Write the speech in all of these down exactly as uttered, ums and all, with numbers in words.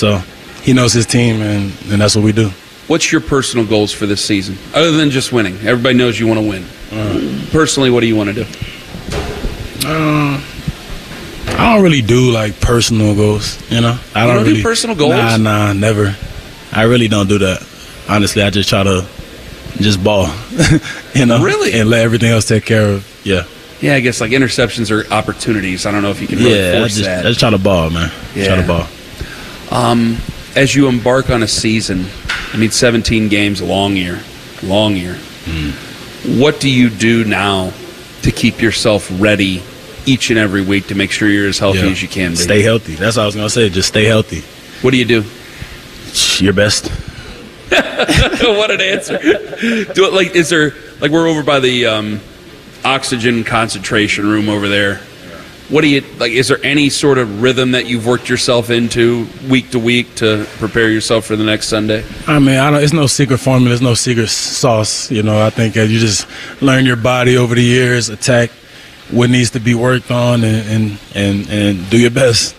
So he knows his team, and, and that's what we do. What's your personal goals for this season, other than just winning? Everybody knows you want to win. Uh, Personally, what do you want to do? Uh, I don't really do, like, personal goals, you know? I you don't, don't really, do personal goals? Nah, nah, never. I really don't do that. Honestly, I just try to just ball, you know? Really? And let everything else take care of, yeah. Yeah, I guess, like, interceptions are opportunities. I don't know if you can really yeah, force I just, that. I just try to ball, man. Yeah. Try to ball. Um, as you embark on a season, I mean, seventeen games, long year, long year. Mm. What do you do now to keep yourself ready each and every week to make sure you're as healthy yeah. as you can be? Stay healthy. That's what I was going to say. Just stay healthy. What do you do? Your best. What an answer. Do it like, is there, like, we're over by the um, oxygen concentration room over there. What do you, like, is there any sort of rhythm that you've worked yourself into week to week to prepare yourself for the next Sunday? I mean, I don't, it's no secret formula. There's no secret sauce. You know, I think uh, you just learn your body over the years, attack what needs to be worked on, and, and, and, and do your best.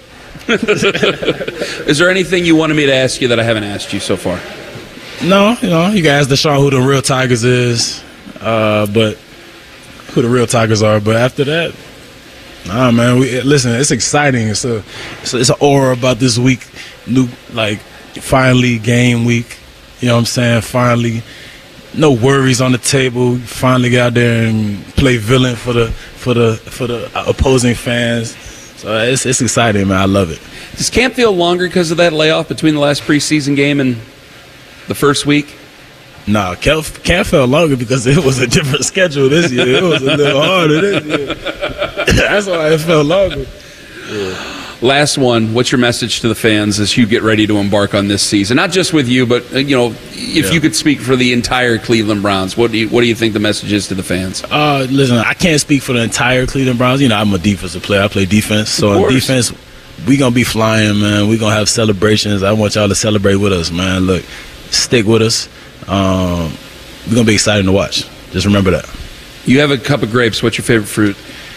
Is there anything you wanted me to ask you that I haven't asked you so far? No, you know, you can ask Deshaun who the real Tigers is, uh, but who the real Tigers are. But after that, nah, man. We, listen, it's exciting. It's a, it's a, it's an aura about this week. New, like, finally game week. You know what I'm saying? Finally, no worries on the table. Finally get out there and play villain for the for the for the opposing fans. So it's it's exciting, man. I love it. Does camp feel longer because of that layoff between the last preseason game and the first week? Nah, camp, camp felt longer because it was a different schedule this year. It was a little harder this year. That's why it felt longer. Yeah. Last one, what's your message to the fans as you get ready to embark on this season? Not just with you, but, you know, if yeah. you could speak for the entire Cleveland Browns, what do you what do you think the message is to the fans? Uh, listen, I can't speak for the entire Cleveland Browns. You know, I'm a defensive player. I play defense. So in defense, we going to be flying, man. we going to have celebrations. I want y'all to celebrate with us, man. Look, stick with us. Um, we're going to be excited to watch. Just remember that. You have a cup of grapes. What's your favorite fruit?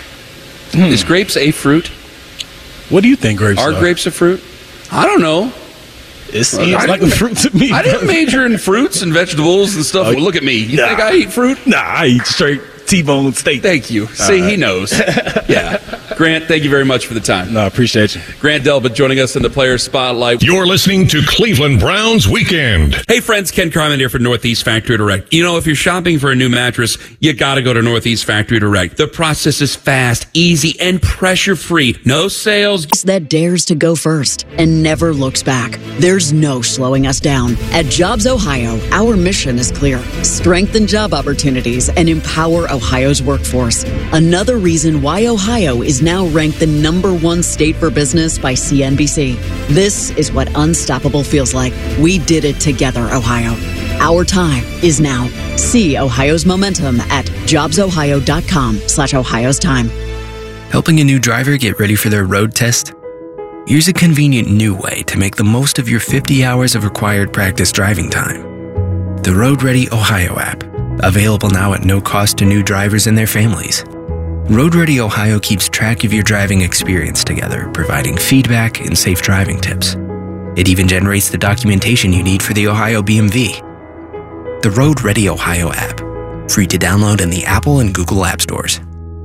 Hmm. Is grapes a fruit? What do you think grapes are? Are grapes a fruit? I don't know. It seems like a fruit to me. I didn't major in fruits and vegetables and stuff. Uh, well, look at me. You nah. think I eat fruit? Nah, I eat straight T-bone steak. Thank you. All See, right. He knows. Yeah. Grant, thank you very much for the time. No, I appreciate you. Grant Delpit joining us in the Player Spotlight. You're listening to Cleveland Browns Weekend. Hey, friends, Ken Carman here for Northeast Factory Direct. You know, if you're shopping for a new mattress, you got to go to Northeast Factory Direct. The process is fast, easy, and pressure-free. No sales. That dares to go first and never looks back. There's no slowing us down. At Jobs Ohio, our mission is clear. Strengthen job opportunities and empower Ohio's workforce. Another reason why Ohio is now ranked the number one state for business by C N B C. This is what unstoppable feels like. We did it together, Ohio. Our time is now. See Ohio's momentum at jobsohio.com slash Ohio's time. Helping a new driver get ready for their road test? Here's a convenient new way to make the most of your fifty hours of required practice driving time. The Road Ready Ohio app, available now at no cost to new drivers and their families. Road Ready Ohio keeps track of your driving experience together, providing feedback and safe driving tips. It even generates the documentation you need for the Ohio B M V. The Road Ready Ohio app, free to download in the Apple and Google App Stores.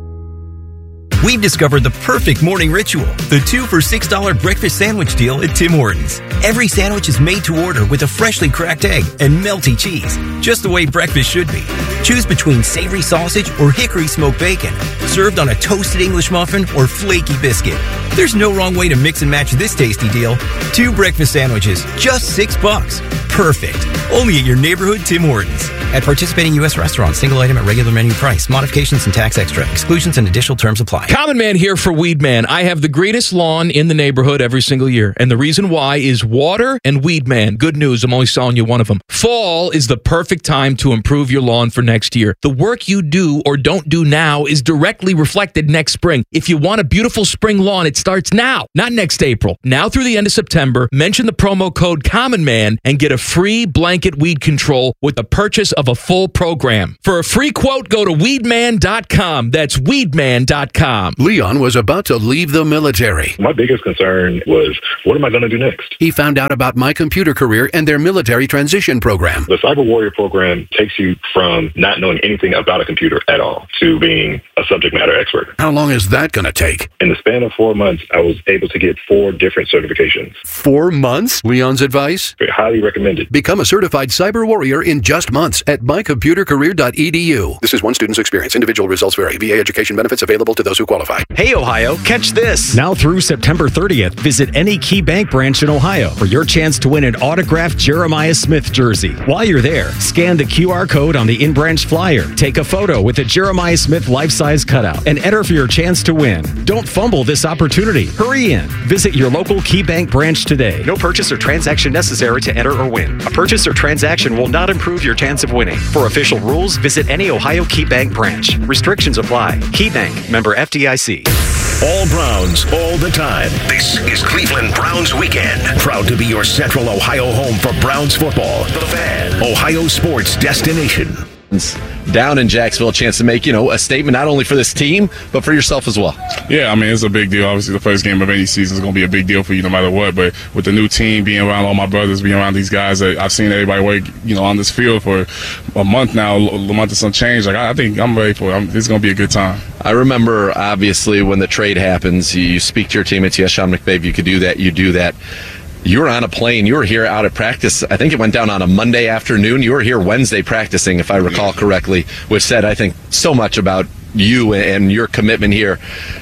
We've discovered the perfect morning ritual, the two for six dollars breakfast sandwich deal at Tim Hortons. Every sandwich is made to order with a freshly cracked egg and melty cheese, just the way breakfast should be. Choose between savory sausage or hickory smoked bacon, served on a toasted English muffin or flaky biscuit. There's no wrong way to mix and match this tasty deal. Two breakfast sandwiches, just six bucks. Perfect. Only at your neighborhood Tim Hortons. At participating U S restaurants, single item at regular menu price. Modifications and tax extra. Exclusions and additional terms apply. Common Man here for Weed Man. I have the greatest lawn in the neighborhood every single year. And the reason why is water and Weed Man. Good news, I'm only selling you one of them. Fall is the perfect time to improve your lawn for next year. The work you do or don't do now is directly reflected next spring. If you want a beautiful spring lawn, it starts now, not next April. Now through the end of September, mention the promo code Common Man and get a free blanket weed control with the purchase of a full program. For a free quote, go to weedman dot com. That's weedman dot com. Leon was about to leave the military. My biggest concern was, what am I going to do next? He found out about My Computer Career and their military transition program. The Cyber Warrior program takes you from not knowing anything about a computer at all to being a subject matter expert. How long is that going to take? In the span of four months, I was able to get four different certifications. Four months? Leon's advice? Highly recommended. Become a certified cyber warrior in just months at my computer career dot e d u. This is one student's experience. Individual results vary. V A education benefits available to those who qualify. Hey, Ohio, catch this. Now through September thirtieth, visit any Key Bank branch in Ohio for your chance to win an autographed Jeremiah Smith jersey. While you're there, scan the Q R code on the in-branch flyer, take a photo with a Jeremiah Smith life-size cutout, and enter for your chance to win. Don't fumble this opportunity. Hurry in. Visit your local Key Bank branch today. No purchase or transaction necessary to enter or win. A purchase or transaction will not improve your chance of winning. For official rules, visit any Ohio Key Bank branch. Restrictions apply. Key Bank, member F D I C. All Browns, all the time. This is Cleveland Browns Weekend. Proud to be your Central Ohio home for Browns football. The Fan, Ohio sports destination. Down in Jacksonville, a chance to make, you know, a statement not only for this team, but for yourself as well. Yeah, I mean, it's a big deal. Obviously, the first game of any season is going to be a big deal for you no matter what. But with the new team, being around all my brothers, being around these guys that I've seen everybody work, you know, on this field for a month now, a month of some change. Like, I think I'm ready for it. I'm, it's going to be a good time. I remember, obviously, when the trade happens, you speak to your teammates. Yes, Sean McVay, if you could do that, you do that. You were on a plane. You were here out at practice. I think it went down on a Monday afternoon. You were here Wednesday practicing, if I recall correctly, which said, I think, so much about you and your commitment here.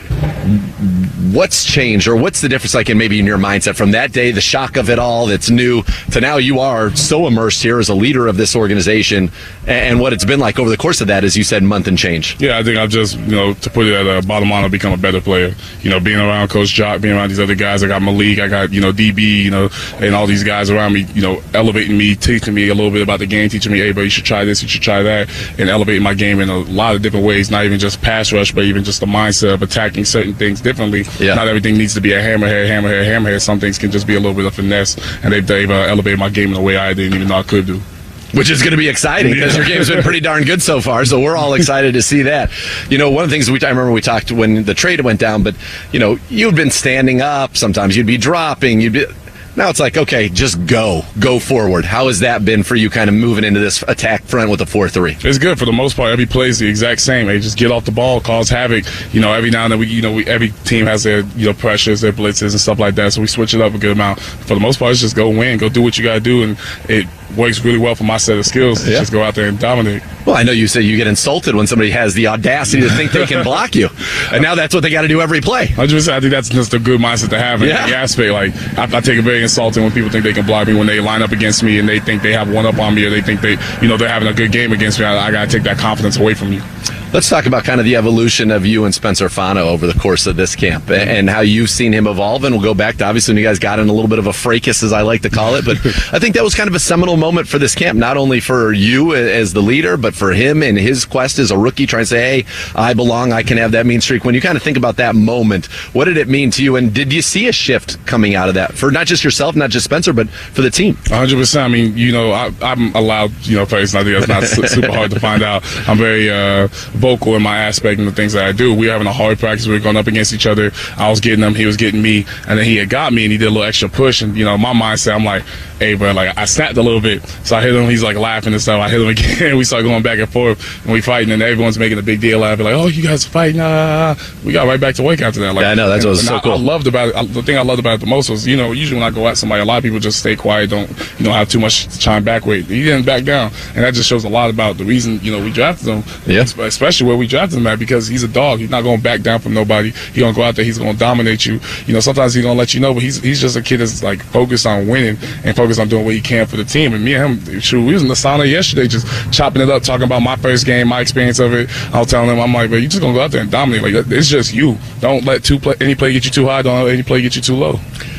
What's changed, or what's the difference like in maybe in your mindset from that day, the shock of it all that's new, to now you are so immersed here as a leader of this organization, and what it's been like over the course of that, as you said, month and change? Yeah, I think I've just, you know, to put it at a bottom line, I've become a better player. You know, being around Coach Jock, being around these other guys. I got Malik, I got, you know, D B, you know, and all these guys around me, you know, elevating me, teaching me a little bit about the game, teaching me, hey, bro, you should try this, you should try that, and elevating my game in a lot of different ways, not even just pass rush, but even just the mindset of attacking certain things differently. Yeah. Not everything needs to be a hammerhead, hammerhead, hammerhead. Some things can just be a little bit of finesse, and they've, they've uh, elevated my game in a way I didn't even know I could do. Which is going to be exciting because your game's been pretty darn good so far, so we're all excited to see that. You know, one of the things we I remember we talked when the trade went down, but, you know, you'd been standing up, sometimes you'd be dropping, you'd be... Now it's like, okay, just go. Go forward. How has that been for you kind of moving into this attack front with a four three? It's good for the most part. Every play is the exact same. They just get off the ball, cause havoc. You know, every now and then, we, you know, we, every team has their, you know, pressures, their blitzes and stuff like that, so we switch it up a good amount. For the most part, it's just go win, go do what you got to do, and it works really well for my set of skills to yeah. just go out there and dominate. Well, I know you say you get insulted when somebody has the audacity to think they can block you, and now that's what they got to do every play. one hundred percent. I think that's just a good mindset to have in yeah. the aspect. Like, I, I take it very insulting when people think they can block me, when they line up against me and they think they have one up on me, or they think they, you know, they're having a good game against me. I, I got to take that confidence away from you. Let's talk about kind of the evolution of you and Spencer Fano over the course of this camp and how you've seen him evolve. And we'll go back to, obviously, when you guys got in a little bit of a fracas, as I like to call it. But I think that was kind of a seminal moment for this camp, not only for you as the leader, but for him and his quest as a rookie, trying to say, hey, I belong, I can have that mean streak. When you kind of think about that moment, what did it mean to you? And did you see a shift coming out of that for not just yourself, not just Spencer, but for the team? one hundred percent. I mean, you know, I, I'm a loud, you know, person. I think that's not super hard to find out. I'm very uh, vocal in my aspect and the things that I do. We were having a hard practice. We were going up against each other. I was getting him. He was getting me. And then he had got me, and he did a little extra push. And, you know, my mindset, I'm like, hey, bro, like, I snapped a little bit. So I hit him. He's, like, laughing and stuff. I hit him again. We started going back and forth. And we fighting, and everyone's making a big deal out of it. Like, oh, you guys are fighting. Uh, we got right back to work after that. Like, yeah, I know. That's what was so I, cool. I loved about it. I, the thing I loved about it the most was, you know, usually when I go at somebody, a lot of people just stay quiet, don't, you know, have too much to chime back with. He didn't back down. And that just shows a lot about the reason, you know, we drafted him. Yeah. Especially where we drafted him at, because he's a dog. He's not going to back down from nobody. He's going to go out there. He's going to dominate you. You know, sometimes he's going to let you know, but he's he's just a kid that's, like, focused on winning and focused on doing what he can for the team. And me and him, shoot, we was in the sauna yesterday just chopping it up, talking about my first game, my experience of it. I was telling him, I'm like, man, you just going to go out there and dominate. Like, it's just you. Don't let two play, any play get you too high. Don't let any play get you too low.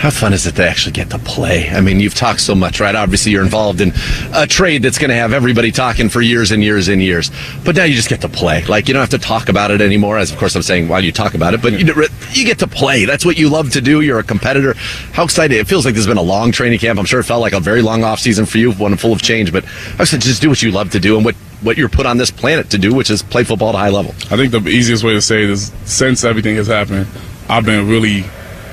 How fun is it to actually get to play? I mean, you've talked so much, right? Obviously, you're involved in a trade that's going to have everybody talking for years and years and years. But now you just get to play. Like, you don't have to talk about it anymore. As, of course, I'm saying, why do you talk about it? But you, you get to play. That's what you love to do. You're a competitor. How excited. It feels like there's been a long training camp. I'm sure it felt like a very long offseason for you, one full of change. But I said, just do what you love to do and what, what you're put on this planet to do, which is play football at a high level. I think the easiest way to say it is, since everything has happened, I've been really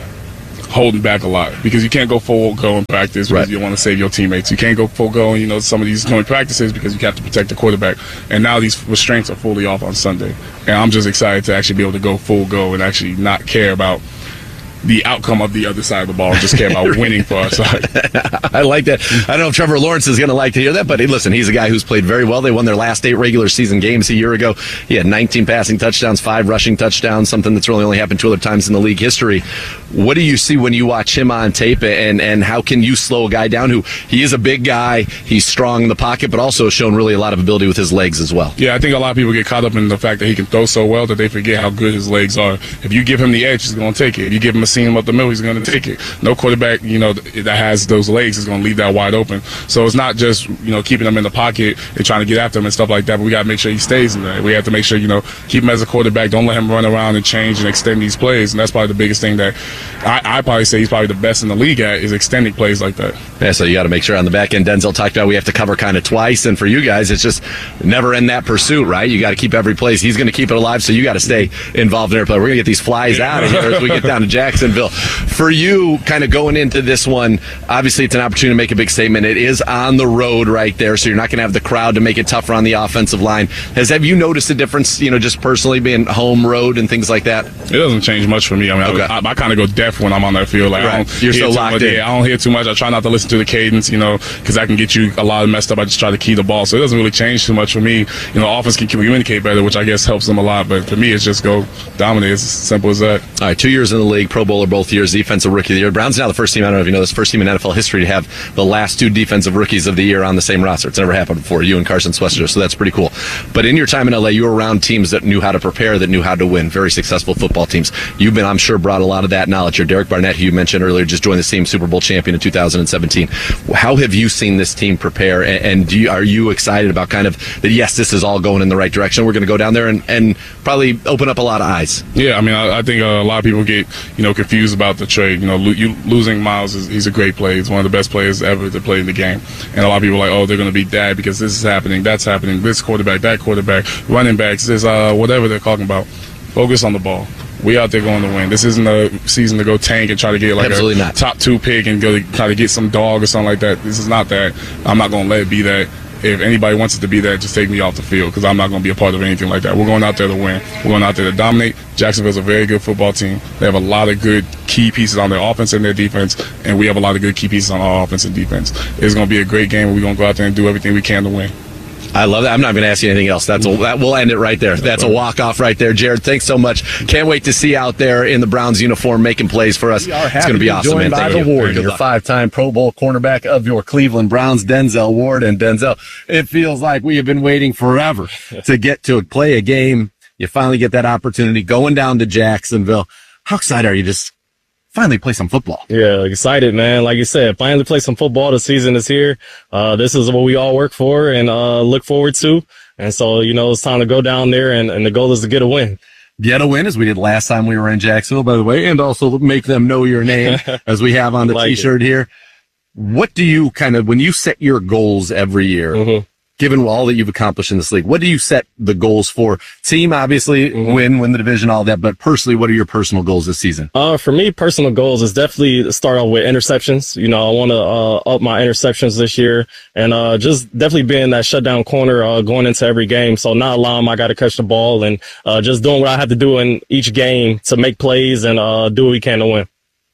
holding back a lot because you can't go full go in practice because right. you want to save your teammates. You can't go full go in, you know, some of these joint practices because you have to protect the quarterback. And now these restraints are fully off on Sunday. And I'm just excited to actually be able to go full go and actually not care about the outcome of the other side of the ball, just care about winning for our side. I like that. I don't know if Trevor Lawrence is going to like to hear that, but hey, listen, he's a guy who's played very well. They won their last eight regular season games a year ago. He had nineteen passing touchdowns, five rushing touchdowns, something that's really only happened two other times in the league history. What do you see when you watch him on tape, and, and how can you slow a guy down who he is a big guy, he's strong in the pocket, but also has shown really a lot of ability with his legs as well? Yeah, I think a lot of people get caught up in the fact that he can throw so well that they forget how good his legs are. If you give him the edge, he's going to take it. If you give him a seam up the middle, he's going to take it. No quarterback, you know, that has those legs is going to leave that wide open. So it's not just, you know, keeping him in the pocket and trying to get after him and stuff like that, but we got to make sure he stays in there. We have to make sure, you know, keep him as a quarterback. Don't let him run around and change and extend these plays. And that's probably the biggest thing that I, I probably say he's probably the best in the league at, is extending plays like that. Yeah, so you got to make sure on the back end, Denzel talked about we have to cover kind of twice. And for you guys, it's just never end that pursuit, right? You got to keep every play. He's going to keep it alive, so you got to stay involved in every play. We're going to get these flies out of here as we get down to Jacksonville. For you, kind of going into this one, obviously it's an opportunity to make a big statement. It is on the road right there, so you're not going to have the crowd to make it tougher on the offensive line. Has have you noticed a difference, you know, just personally being home road and things like that? It doesn't change much for me. I mean, okay. I, I, I kind of go deaf when I'm on that field. Like, right. I don't You're so locked much, in. Yeah, I don't hear too much. I try not to listen to the cadence, you know, because I can get you a lot of messed up. I just try to key the ball, so it doesn't really change too much for me. You know, offense can communicate better, which I guess helps them a lot. But for me, it's just go dominate. It's as simple as that. All right, two years in the league, Pro Bowler both years, Defensive Rookie of the Year. Browns now the first team, I don't know if you know this, first team in N F L history to have the last two Defensive Rookies of the Year on the same roster. It's never happened before, you and Carson Swester, so that's pretty cool. But in your time in L A, you were around teams that knew how to prepare, that knew how to win, very successful football teams. You've been, I'm sure, brought a lot of that knowledge here. Derek Barnett, who you mentioned earlier, just joined the team, Super Bowl champion in two thousand seventeen. How have you seen this team prepare, and, and do you, are you excited about kind of that, yes, this is all going in the right direction, we're going to go down there and, and probably open up a lot of eyes? Yeah, I mean, I, I think uh, a lot of people get, you know, confused about the trade. You know, lo- you, losing Miles, is, he's a great player. He's one of the best players ever to play in the game. And a lot of people are like, oh, they're going to beat Dad because this is happening, that's happening, this quarterback, that quarterback, running backs, this, uh, whatever they're talking about. Focus on the ball. We out there going to win. This isn't a season to go tank and try to get like Absolutely a not. top two pick and go to try to get some dog or something like that. This is not that. I'm not going to let it be that. If anybody wants it to be that, just take me off the field because I'm not going to be a part of anything like that. We're going out there to win. We're going out there to dominate. Jacksonville's a very good football team. They have a lot of good key pieces on their offense and their defense, and we have a lot of good key pieces on our offense and defense. It's going to be a great game, and we're going to go out there and do everything we can to win. I love that. I'm not going to ask you anything else. That's a, that. We'll end it right there. That's a walk-off right there. Jared, thanks so much. Can't wait to see you out there in the Browns uniform making plays for us. It's going to be awesome, man. By Thank the you. Ward, your five-time Pro Bowl cornerback of your Cleveland Browns, Denzel Ward. And Denzel, it feels like we have been waiting forever to get to play a game. You finally get that opportunity going down to Jacksonville. How excited are you just finally play some football? Yeah, excited, man. Like you said, finally play some football. The season is here. Uh, this is what we all work for and uh, look forward to. And so, you know, it's time to go down there, and, and the goal is to get a win. Get a win, as we did last time we were in Jacksonville, by the way, and also make them know your name, as we have on the like T-shirt it. here. What do you kind of, when you set your goals every year, mm-hmm. given all that you've accomplished in this league, what do you set the goals for? Team, obviously, mm-hmm. win, win the division, all that, but personally, what are your personal goals this season? Uh, for me, personal goals is definitely to start off with interceptions. You know, I want to uh, up my interceptions this year, and uh, just definitely being that shutdown corner uh, going into every game. So not allowing my guy to catch the ball, and uh, just doing what I have to do in each game to make plays and uh, do what we can to win.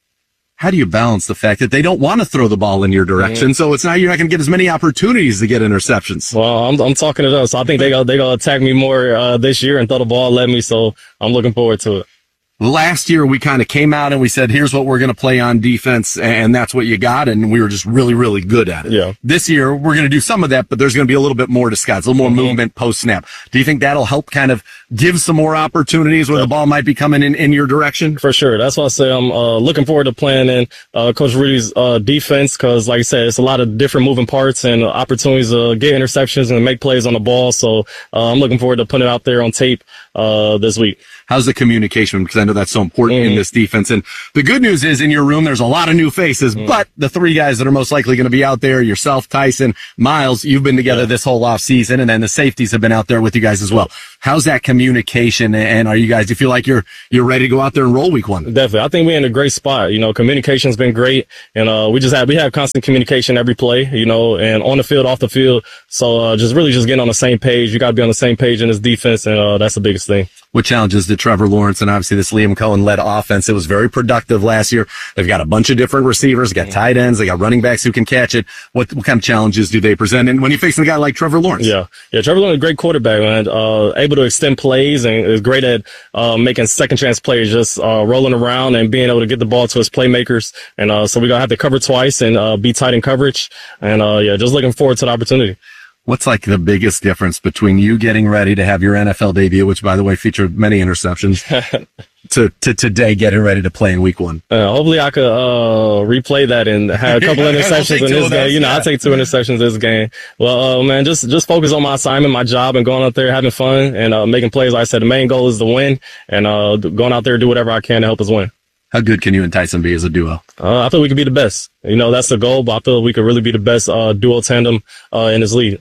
How do you balance the fact that they don't want to throw the ball in your direction? Mm-hmm. So it's not, you're not going to get as many opportunities to get interceptions. Well, I'm, I'm talking to them. So I think they go, they going to attack me more, uh, this year and throw the ball at me. So I'm looking forward to it. last year we kind of came out and we said, here's what we're going to play on defense, and that's what you got, and we were just really, really good at it. Yeah. This year, we're going to do some of that, but there's going to be a little bit more to Scott, a little more mm-hmm. movement post-snap. Do you think that'll help kind of give some more opportunities where yeah. the ball might be coming in, in your direction? For sure. That's why I say I'm uh, looking forward to playing in uh, Coach Rudy's uh, defense because, like I said, it's a lot of different moving parts and opportunities to get interceptions and make plays on the ball, so uh, I'm looking forward to putting it out there on tape uh, this week. How's the communication? Because I know that's so important mm. in this defense. And the good news is in your room, there's a lot of new faces, mm. but the three guys that are most likely going to be out there, yourself, Tyson, Miles, you've been together yeah. this whole off season, and then the safeties have been out there with you guys as well. How's that communication? And are you guys, do you feel like you're, you're ready to go out there and roll week one? Definitely. I think we're in a great spot. You know, communication's been great. And, uh, we just have, we have constant communication every play, you know, and on the field, off the field. So, uh, just really just getting on the same page. You got to be on the same page in this defense. And, uh, that's the biggest thing. What challenges did Trevor Lawrence and obviously this Liam Cohen-led offense? It was very productive last year. They've got a bunch of different receivers. They got tight ends. They got running backs who can catch it. What, what kind of challenges do they present? And when you're facing a guy like Trevor Lawrence? Yeah. Yeah. Trevor Lawrence is a great quarterback, man. Uh, able to extend plays and is great at, uh, making second chance plays, just, uh, rolling around and being able to get the ball to his playmakers. And, uh, so we're going to have to cover twice and, uh, be tight in coverage. And, uh, yeah, just looking forward to the opportunity. What's like the biggest difference between you getting ready to have your N F L debut, which by the way featured many interceptions, to, to today getting ready to play in week one? Uh, hopefully I could, uh, replay that and have a couple interceptions in this game. You know, yeah. I'll take two interceptions this game. Well, uh, man, just, just focus on my assignment, my job, and going out there having fun and, uh, making plays. Like I said, the main goal is to win and, uh, going out there, do whatever I can to help us win. How good can you and Tyson be as a duo? Uh, I feel we could be the best. You know, that's the goal, but I feel we could really be the best, uh, duo tandem, uh, in this league.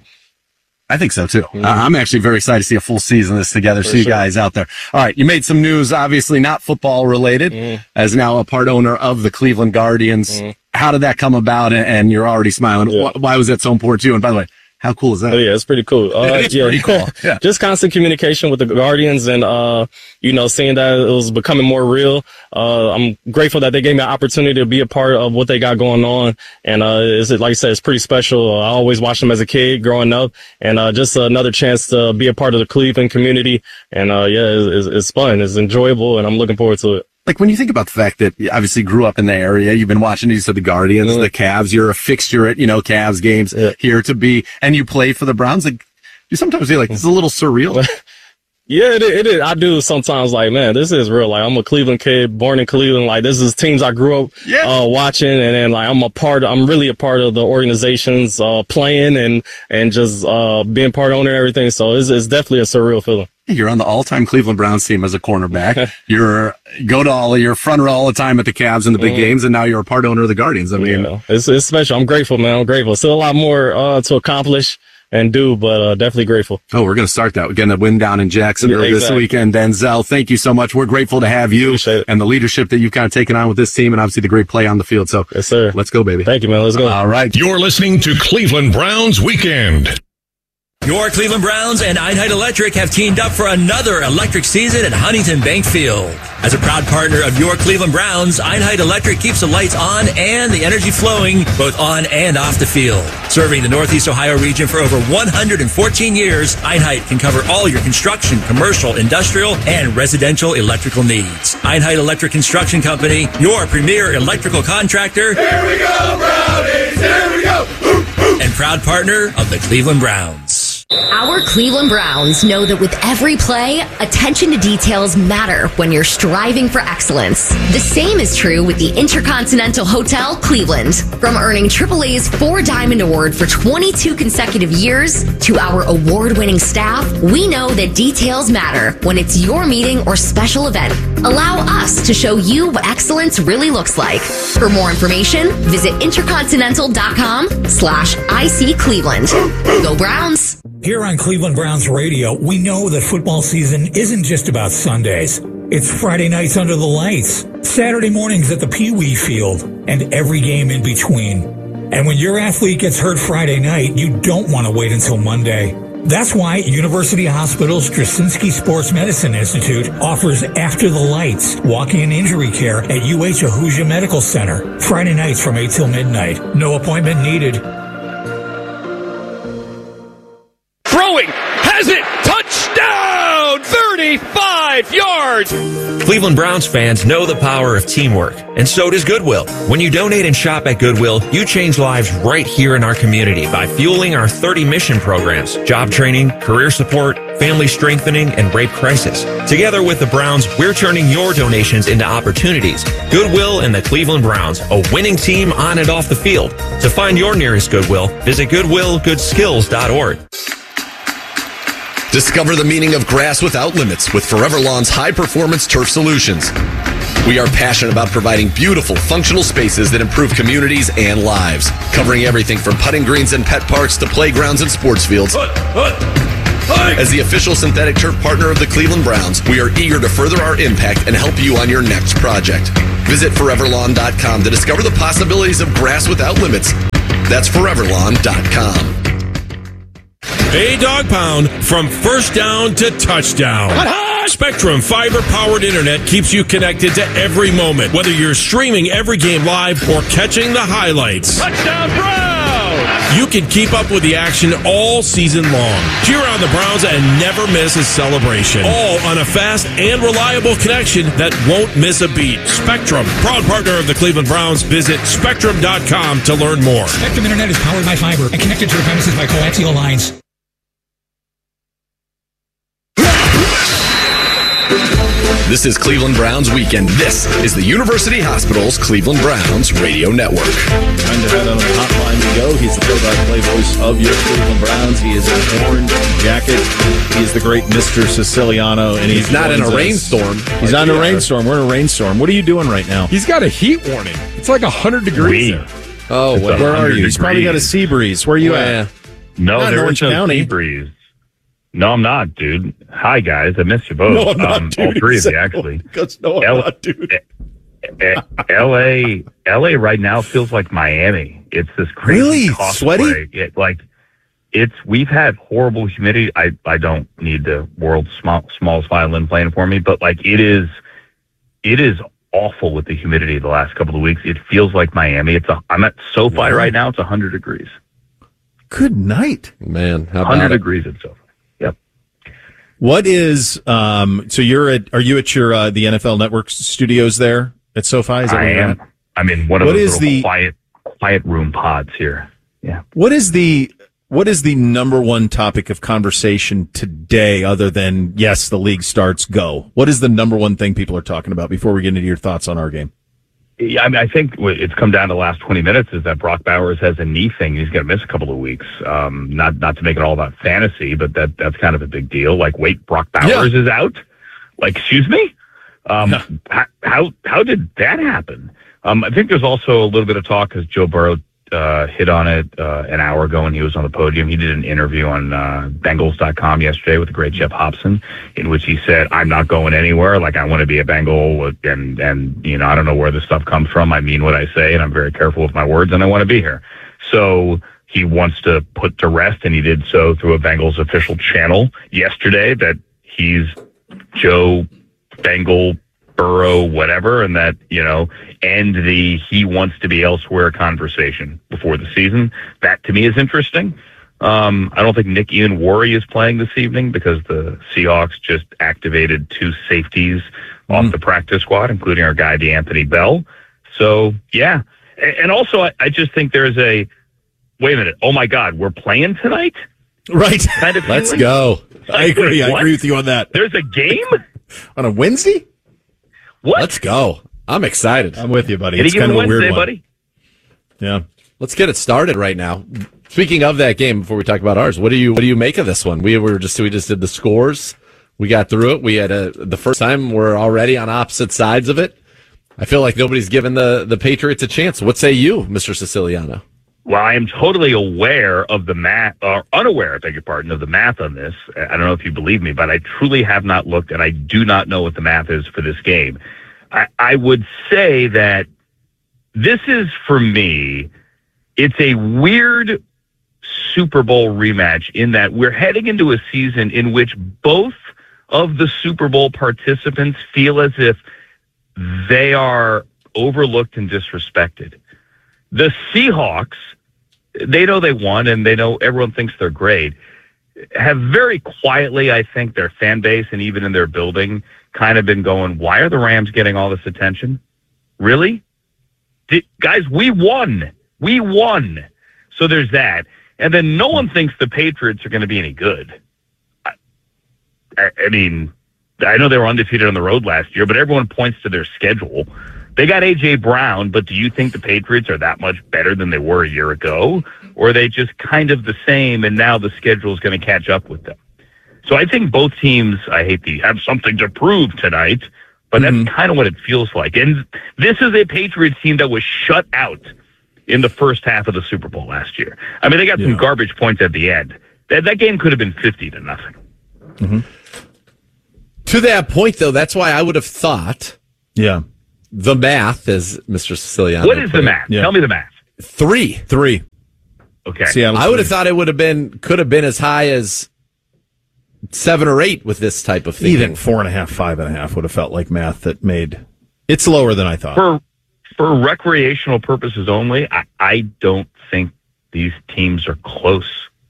I think so too. Mm-hmm. Uh, I'm actually very excited to see a full season of this together. For see sure. You guys out there. All right. You made some news, obviously not football related, mm-hmm. as now a part owner of the Cleveland Guardians. Mm-hmm. How did that come about? And you're already smiling. Yeah. Why was that so important to you? And by the way, how cool is that? Oh, yeah, it's pretty cool. Uh, it's yeah. pretty cool. Yeah. Just constant communication with the Guardians and, uh, you know, seeing that it was becoming more real. Uh, I'm grateful that they gave me an opportunity to be a part of what they got going on. And, uh, is it, like I said, it's pretty special. I always watched them as a kid growing up and, uh, just another chance to be a part of the Cleveland community. And, uh, yeah, it's, it's fun. It's enjoyable and I'm looking forward to it. Like when you think about the fact that you obviously grew up in the area, you've been watching these of the Guardians, mm-hmm. the Cavs, you're a fixture at, you know, Cavs games yeah. here to be, and you play for the Browns. Like, you sometimes feel like this is a little surreal. Yeah, it is, it is. I do sometimes like, man, this is real. Like, I'm a Cleveland kid, born in Cleveland. Like, this is teams I grew up yeah. uh, watching, and then like I'm a part. Of, I'm really a part of the organizations, uh, playing and and just uh being part owner and everything. So it's, it's definitely a surreal feeling. You're on the all-time Cleveland Browns team as a cornerback. You're go to all you're front row all the time at the Cavs and the big mm. games, and now you're a part owner of the Guardians. I mean, yeah. it's it's special. I'm grateful, man. I'm grateful. Still a lot more uh, to accomplish and do, but uh, definitely grateful. Oh, we're going to start that. We're getting a win down in Jacksonville yeah, exactly. this weekend. Denzel, thank you so much. We're grateful to have you and the leadership that you've kind of taken on with this team, and obviously the great play on the field. So, yes, sir. Let's go, baby. Thank you, man. Let's go. All right. You're listening to Cleveland Browns Weekend. Your Cleveland Browns and Einheit Electric have teamed up for another electric season at Huntington Bank Field. As a proud partner of your Cleveland Browns, Einheit Electric keeps the lights on and the energy flowing both on and off the field. Serving the Northeast Ohio region for over one hundred fourteen years, Einheit can cover all your construction, commercial, industrial, and residential electrical needs. Einheit Electric Construction Company, your premier electrical contractor. Here we go, Brownies! Here we go! And proud partner of the Cleveland Browns. Our Cleveland Browns know that with every play, attention to details matter when you're striving for excellence. The same is true with the Intercontinental Hotel Cleveland. From earning triple A's Four Diamond Award for twenty-two consecutive years to our award-winning staff, we know that details matter when it's your meeting or special event. Allow us to show you what excellence really looks like. For more information, visit intercontinental.com slash IC Cleveland. Go Browns! Here on Cleveland Browns Radio, we know that football season isn't just about Sundays. It's Friday nights under the lights, Saturday mornings at the Pee Wee Field, and every game in between. And when your athlete gets hurt Friday night, you don't want to wait until Monday. That's why University Hospital's Straczynski Sports Medicine Institute offers After the Lights, walk-in injury care at U H Ahuja Medical Center. Friday nights from eight till midnight. No appointment needed. Throwing, has it, touchdown, thirty-five yards. start. Cleveland Browns fans know the power of teamwork, and so does Goodwill. When you donate and shop at Goodwill, you change lives right here in our community by fueling our thirty mission programs: job training, career support, family strengthening, and rape crisis. Together with the Browns, we're turning your donations into opportunities. Goodwill and the Cleveland Browns, a winning team on and off the field. To find your nearest Goodwill, visit goodwill good skills dot org. Discover the meaning of grass without limits with Forever Lawn's high-performance turf solutions. We are passionate about providing beautiful, functional spaces that improve communities and lives, covering everything from putting greens and pet parks to playgrounds and sports fields. As the official synthetic turf partner of the Cleveland Browns, we are eager to further our impact and help you on your next project. Visit forever lawn dot com to discover the possibilities of grass without limits. That's forever lawn dot com. Hey, Dog Pound, from first down to touchdown. Spectrum fiber-powered internet keeps you connected to every moment, whether you're streaming every game live or catching the highlights. Touchdown, Browns! You can keep up with the action all season long. Cheer on the Browns and never miss a celebration. All on a fast and reliable connection that won't miss a beat. Spectrum, proud partner of the Cleveland Browns. Visit spectrum dot com to learn more. Spectrum Internet is powered by fiber and connected to the premises by coaxial lines. This is Cleveland Browns Weekend. This is the University Hospital's Cleveland Browns Radio Network. Time to head on the hotline to go. He's the play-by-play voice of your Cleveland Browns. He is in an orange jacket. He is the great Mister Siciliano. And he's not in a rainstorm. He's not in a rainstorm. We're in a rainstorm. What are you doing right now? He's got a heat warning. It's like one hundred degrees there. Oh, where, where are you? He's probably got a sea breeze. Where are you Where? at? No, Not in there Orange is no County. sea breeze. No, I'm not, dude. Hi, guys. I missed you both. No, I'm not, um, dude. All three of you, Exactly. actually. Because no, I'm L- not, dude. L A, L A right now feels like Miami. It's this crazy Really? cosplay. Sweaty? It, like, it's we've had horrible humidity. I, I don't need the world's small, smallest violin playing for me, but like it is, it is awful with the humidity the last couple of weeks. It feels like Miami. It's a, I'm at SoFi Wow. right now. It's one hundred degrees. Good night. Man, how one hundred about it? degrees at SoFi. Yep. What is um? So you're at? Are you at your uh, the N F L Network studios there at SoFi? Is that I where you're am. at? I'm in one of What those is little the- quiet, quiet room pods here. Yeah. What is the what is the number one topic of conversation today, other than yes, the league starts, go? What is the number one thing people are talking about before we get into your thoughts on our game? Yeah, I mean, I think what it's come down to the last twenty minutes is that Brock Bowers has a knee thing. He's going to miss a couple of weeks. Um, not not to make it all about fantasy, but that that's kind of a big deal. Like, wait, Brock Bowers is out? Like, excuse me? Um, how, how how did that happen? Um, I think there's also a little bit of talk because Joe Burrow uh, hit on it uh, an hour ago when he was on the podium. He did an interview on uh, Bengals dot com yesterday with the great Jeff Hobson, in which he said, I'm not going anywhere. Like, I want to be a Bengal, and, and you know, I don't know where this stuff comes from. I mean what I say, and I'm very careful with my words, and I want to be here. So he wants to put to rest, and he did so through a Bengals official channel yesterday, that he's Joe Bengal, Burrow, whatever, and that, you know, end the he wants to be elsewhere conversation before the season. That to me is interesting. Um, I don't think Nick Ian Worry is playing this evening because the Seahawks just activated two safeties off the practice squad, including our guy, DeAnthony Bell. So, yeah. And, and also, I, I just think there's a, wait a minute, oh my God, we're playing tonight? Right. Kind of Let's feeling? go. I Like, agree. wait, I what? agree with you on that. There's a game? On a Wednesday? What? Let's go. I'm excited. I'm with you, buddy. Any It's kind given of a weird Wednesday, one. buddy? Yeah. Let's get it started right now. Speaking of that game, before we talk about ours, what do you what do you make of this one? We were just we just did the scores. We got through it. We had a the first time we're already on opposite sides of it. I feel like nobody's given the the Patriots a chance. What say you, Mister Siciliano? Well, I am totally aware of the math, or unaware, I beg your pardon, of the math on this. I don't know if you believe me, but I truly have not looked, and I do not know what the math is for this game. I, I would say that this is, for me, it's a weird Super Bowl rematch in that we're heading into a season in which both of the Super Bowl participants feel as if they are overlooked and disrespected. The Seahawks, they know they won, and they know everyone thinks they're great, have very quietly, I think, their fan base and even in their building kind of been going, why are the Rams getting all this attention? Really? Did, guys, we won. We won. So there's that. And then no one thinks the Patriots are going to be any good. I, I, I mean, I know they were undefeated on the road last year, but everyone points to their schedule. They got A J. Brown, but do you think the Patriots are that much better than they were a year ago? Or are they just kind of the same, and now the schedule is going to catch up with them? So I think both teams, I hate to have something to prove tonight, but mm-hmm. that's kind of what it feels like. And this is a Patriots team that was shut out in the first half of the Super Bowl last year. I mean, they got yeah. some garbage points at the end. That, that game could have been fifty to nothing. Mm-hmm. To that point, though, that's why I would have thought... Yeah. The math, as Mister Siciliano What is the math? Yeah. Tell me the math. Three. Three. Okay. Seattle I would have thought it would have been, could have been as high as seven or eight with this type of thing. Even four and a half, five and a half would have felt like math that made, it's lower than I thought. For for recreational purposes only, I, I don't think these teams are close.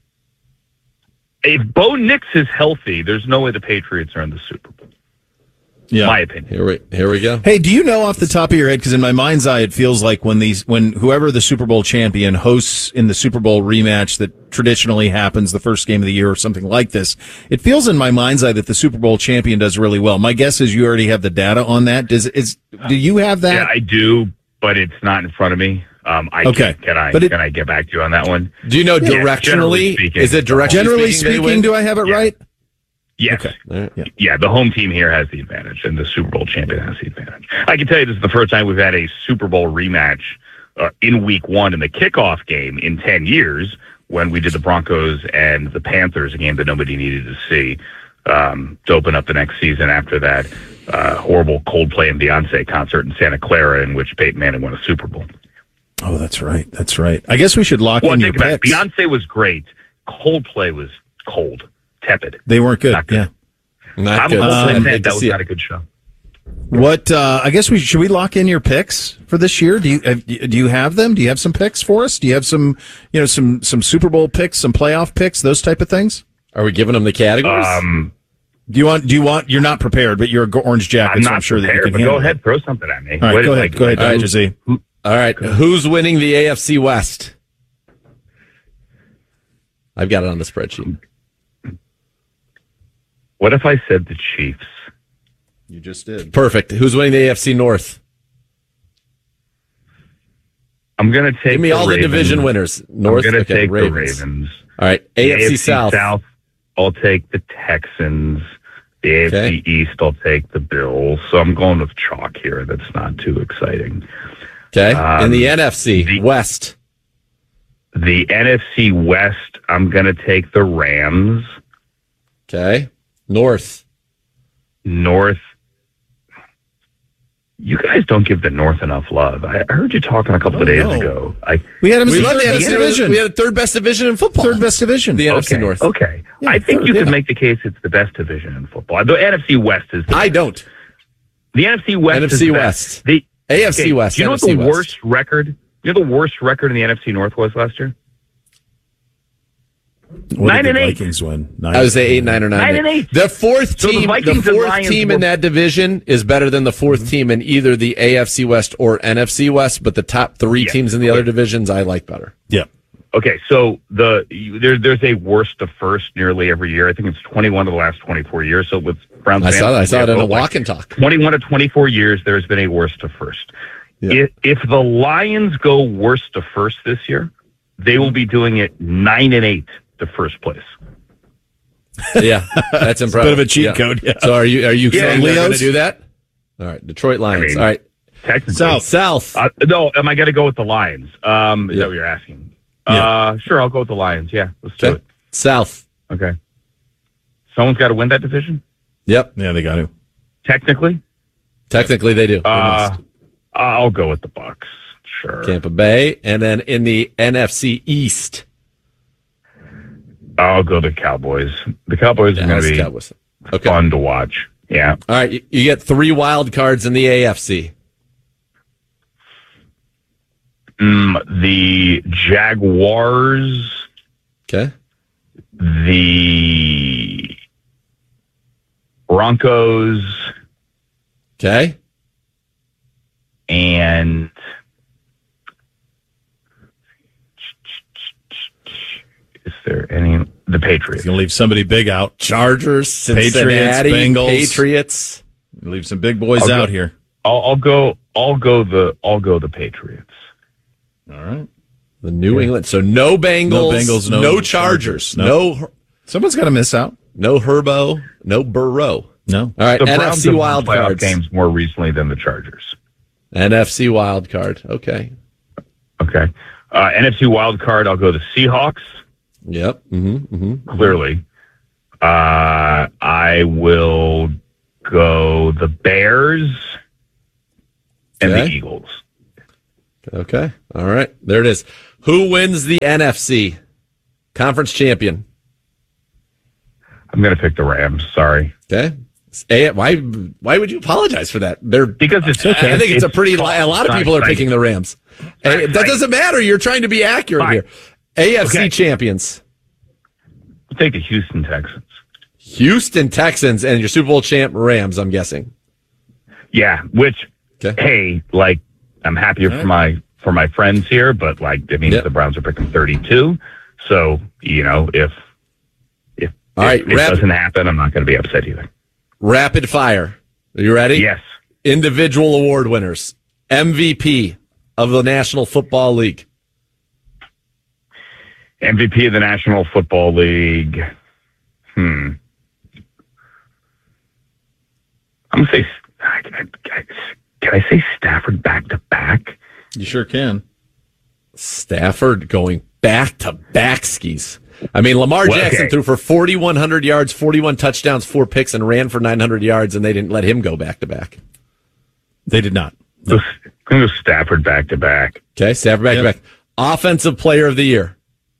If Bo Nix is healthy, there's no way the Patriots are in the Super Bowl. Yeah. My opinion. Here we here we go. Hey, do you know off the top of your head, because in my mind's eye it feels like when these when whoever the Super Bowl champion hosts in the Super Bowl rematch that traditionally happens the first game of the year or something like this, it feels in my mind's eye that the Super Bowl champion does really well. My guess is you already have the data on that. Does is do you have that? Yeah, I do, but it's not in front of me. Um, I okay. can, can I but it, can I get back to you on that one? Do you know yeah, directionally? Speaking, is it directionally generally speaking? speaking do I have it yeah. right? Yes. Okay. Yeah. yeah, the home team here has the advantage, and the Super Bowl champion has the advantage. I can tell you this is the first time we've had a Super Bowl rematch uh, in week one in the kickoff game in ten years when we did the Broncos and the Panthers, a game that nobody needed to see, um, to open up the next season after that uh, horrible Coldplay and Beyonce concert in Santa Clara in which Peyton Manning won a Super Bowl. Oh, that's right. That's right. I guess we should lock well, in your about picks. It. Beyonce was great. Coldplay was cold. Tepid. They weren't good. Not good. Yeah, not I'm good. Um, that was not a good show. What? Uh, I guess we should we lock in your picks for this year? Do you have, do you have them? Do you have some picks for us? Do you have some you know some some Super Bowl picks, some playoff picks, those type of things? Are we giving them the categories? Um, do you want? Do you want? You're not prepared, but you're a Orange Jacket. I'm so not I'm sure prepared, that you can but handle go ahead, it. throw something at me. All right, what go is, ahead. like, Go ahead, like, Doctor Z. All right, who's winning the A F C West? I've got it on the spreadsheet. What if I said the Chiefs? You just did. Perfect. Who's winning the A F C North? I'm going to take Give me the all Ravens. the division winners. North, I'm going to okay, take Ravens. the Ravens. All right, the A F C, A F C South. South. I'll take the Texans. The A F C Okay. East, I'll take the Bills. So I'm going with chalk here. That's not too exciting. Okay. Um, In the N F C the, West. The N F C West, I'm going to take the Rams. Okay. North. North. You guys don't give the North enough love. I heard you talking a couple Oh, of days no. ago. I, We had them as We the love third the best N F C division. We had the third best division in football. Third best division. The N F C okay, North. Okay. Yeah, I think third, you yeah. can make the case it's the best division in football. The N F C West is the I don't. The N F C West N F C is the West. best. The A F C okay, West. Do you know N F what C the West. worst record? You know the worst record in the N F C North was last year? What Nine did and the eight. Vikings win? Nine I would say eight, nine, or nine. Nine and eight. The fourth So the team, the, Vikings and fourth Lions team were- in that division is better than the fourth Mm-hmm. team in either the A F C West or N F C West. But the top three Yeah. teams in the other divisions, I like better. Yeah. Okay, so the you- there, there's a worst to first nearly every year. I think it's twenty-one of the last twenty-four years. So with Browns, I saw that. I fans, saw it in a like walk and talk. twenty-one to twenty-four years, there's been a worst to first. Yeah. If, if the Lions go worst to first this year, they will be doing it nine and eight to first place. Yeah, that's impressive. bit of a cheat Yeah. code, yeah. So are you are you Yeah, saying they're going to Leos? do that? All right, Detroit Lions. I mean, All right, Technically. South. South. Uh, no, am I going to go with the Lions? Um, is Yeah. that what you're asking? Yeah. Uh, sure, I'll go with the Lions. Yeah, let's do Okay. it. South. Okay. Someone's got to win that division? Yep. Yeah, they got to. Technically? Technically, they do. They Uh, must. I'll go with the Bucks. Sure. Tampa Bay, and then in the N F C East, I'll go the Cowboys. The Cowboys are going Dallas to be Cowboys. Okay. fun to watch. Yeah. All right, you, you get three wild cards in the A F C. Mm, the Jaguars, Okay. the Broncos, Okay. And is there any the Patriots? He's gonna leave somebody big out. Chargers, Cincinnati, Patriots, Bengals. Patriots. Leave some big boys I'll out go, here. I'll, I'll go. I'll go the. I'll go the Patriots. All right. The New yeah. England. So no Bengals, no Bengals, no, no Chargers, Chargers. No. no. Someone's got to miss out. No Herbo, no Burrow. No. All right. The N F Browns C have won wild playoff cards. games more recently than the Chargers. N F C wild card. Okay. Okay. Uh, N F C wild card. I'll go the Seahawks. Yep. Mm-hmm, mm-hmm. Clearly. Uh, I will go the Bears and okay. the Eagles. Okay. All right. There it is. Who wins the N F C conference champion? I'm going to pick the Rams. Sorry. Okay. Hey, why? Why would you apologize for that? They're because it's okay. I think it's, it's a pretty. A lot of people are picking the Rams. Hey, that doesn't matter. You're trying to be accurate Fine. here. A F C okay. champions. I'll take the Houston Texans. Houston Texans and your Super Bowl champ Rams. I'm guessing. Yeah. Which. Okay. Hey, like I'm happy right. for my for my friends here, but like it means yep. the Browns are picking thirty-two. So you know if if, All right, if it rapid, doesn't happen, I'm not going to be upset either. Rapid fire. Are you ready? Yes. Individual award winners. M V P of the National Football League. M V P of the National Football League. Hmm. I'm going to say, can I say Stafford back to back? You sure can. Stafford going back to back skis. I mean, Lamar well, Jackson okay. threw for forty-one hundred yards, forty-one touchdowns, four picks, and ran for nine hundred yards, and they didn't let him go back to back. They did not. No. I'm going to go Stafford back to back. Okay, Stafford back yep. to back. Offensive Player of the Year.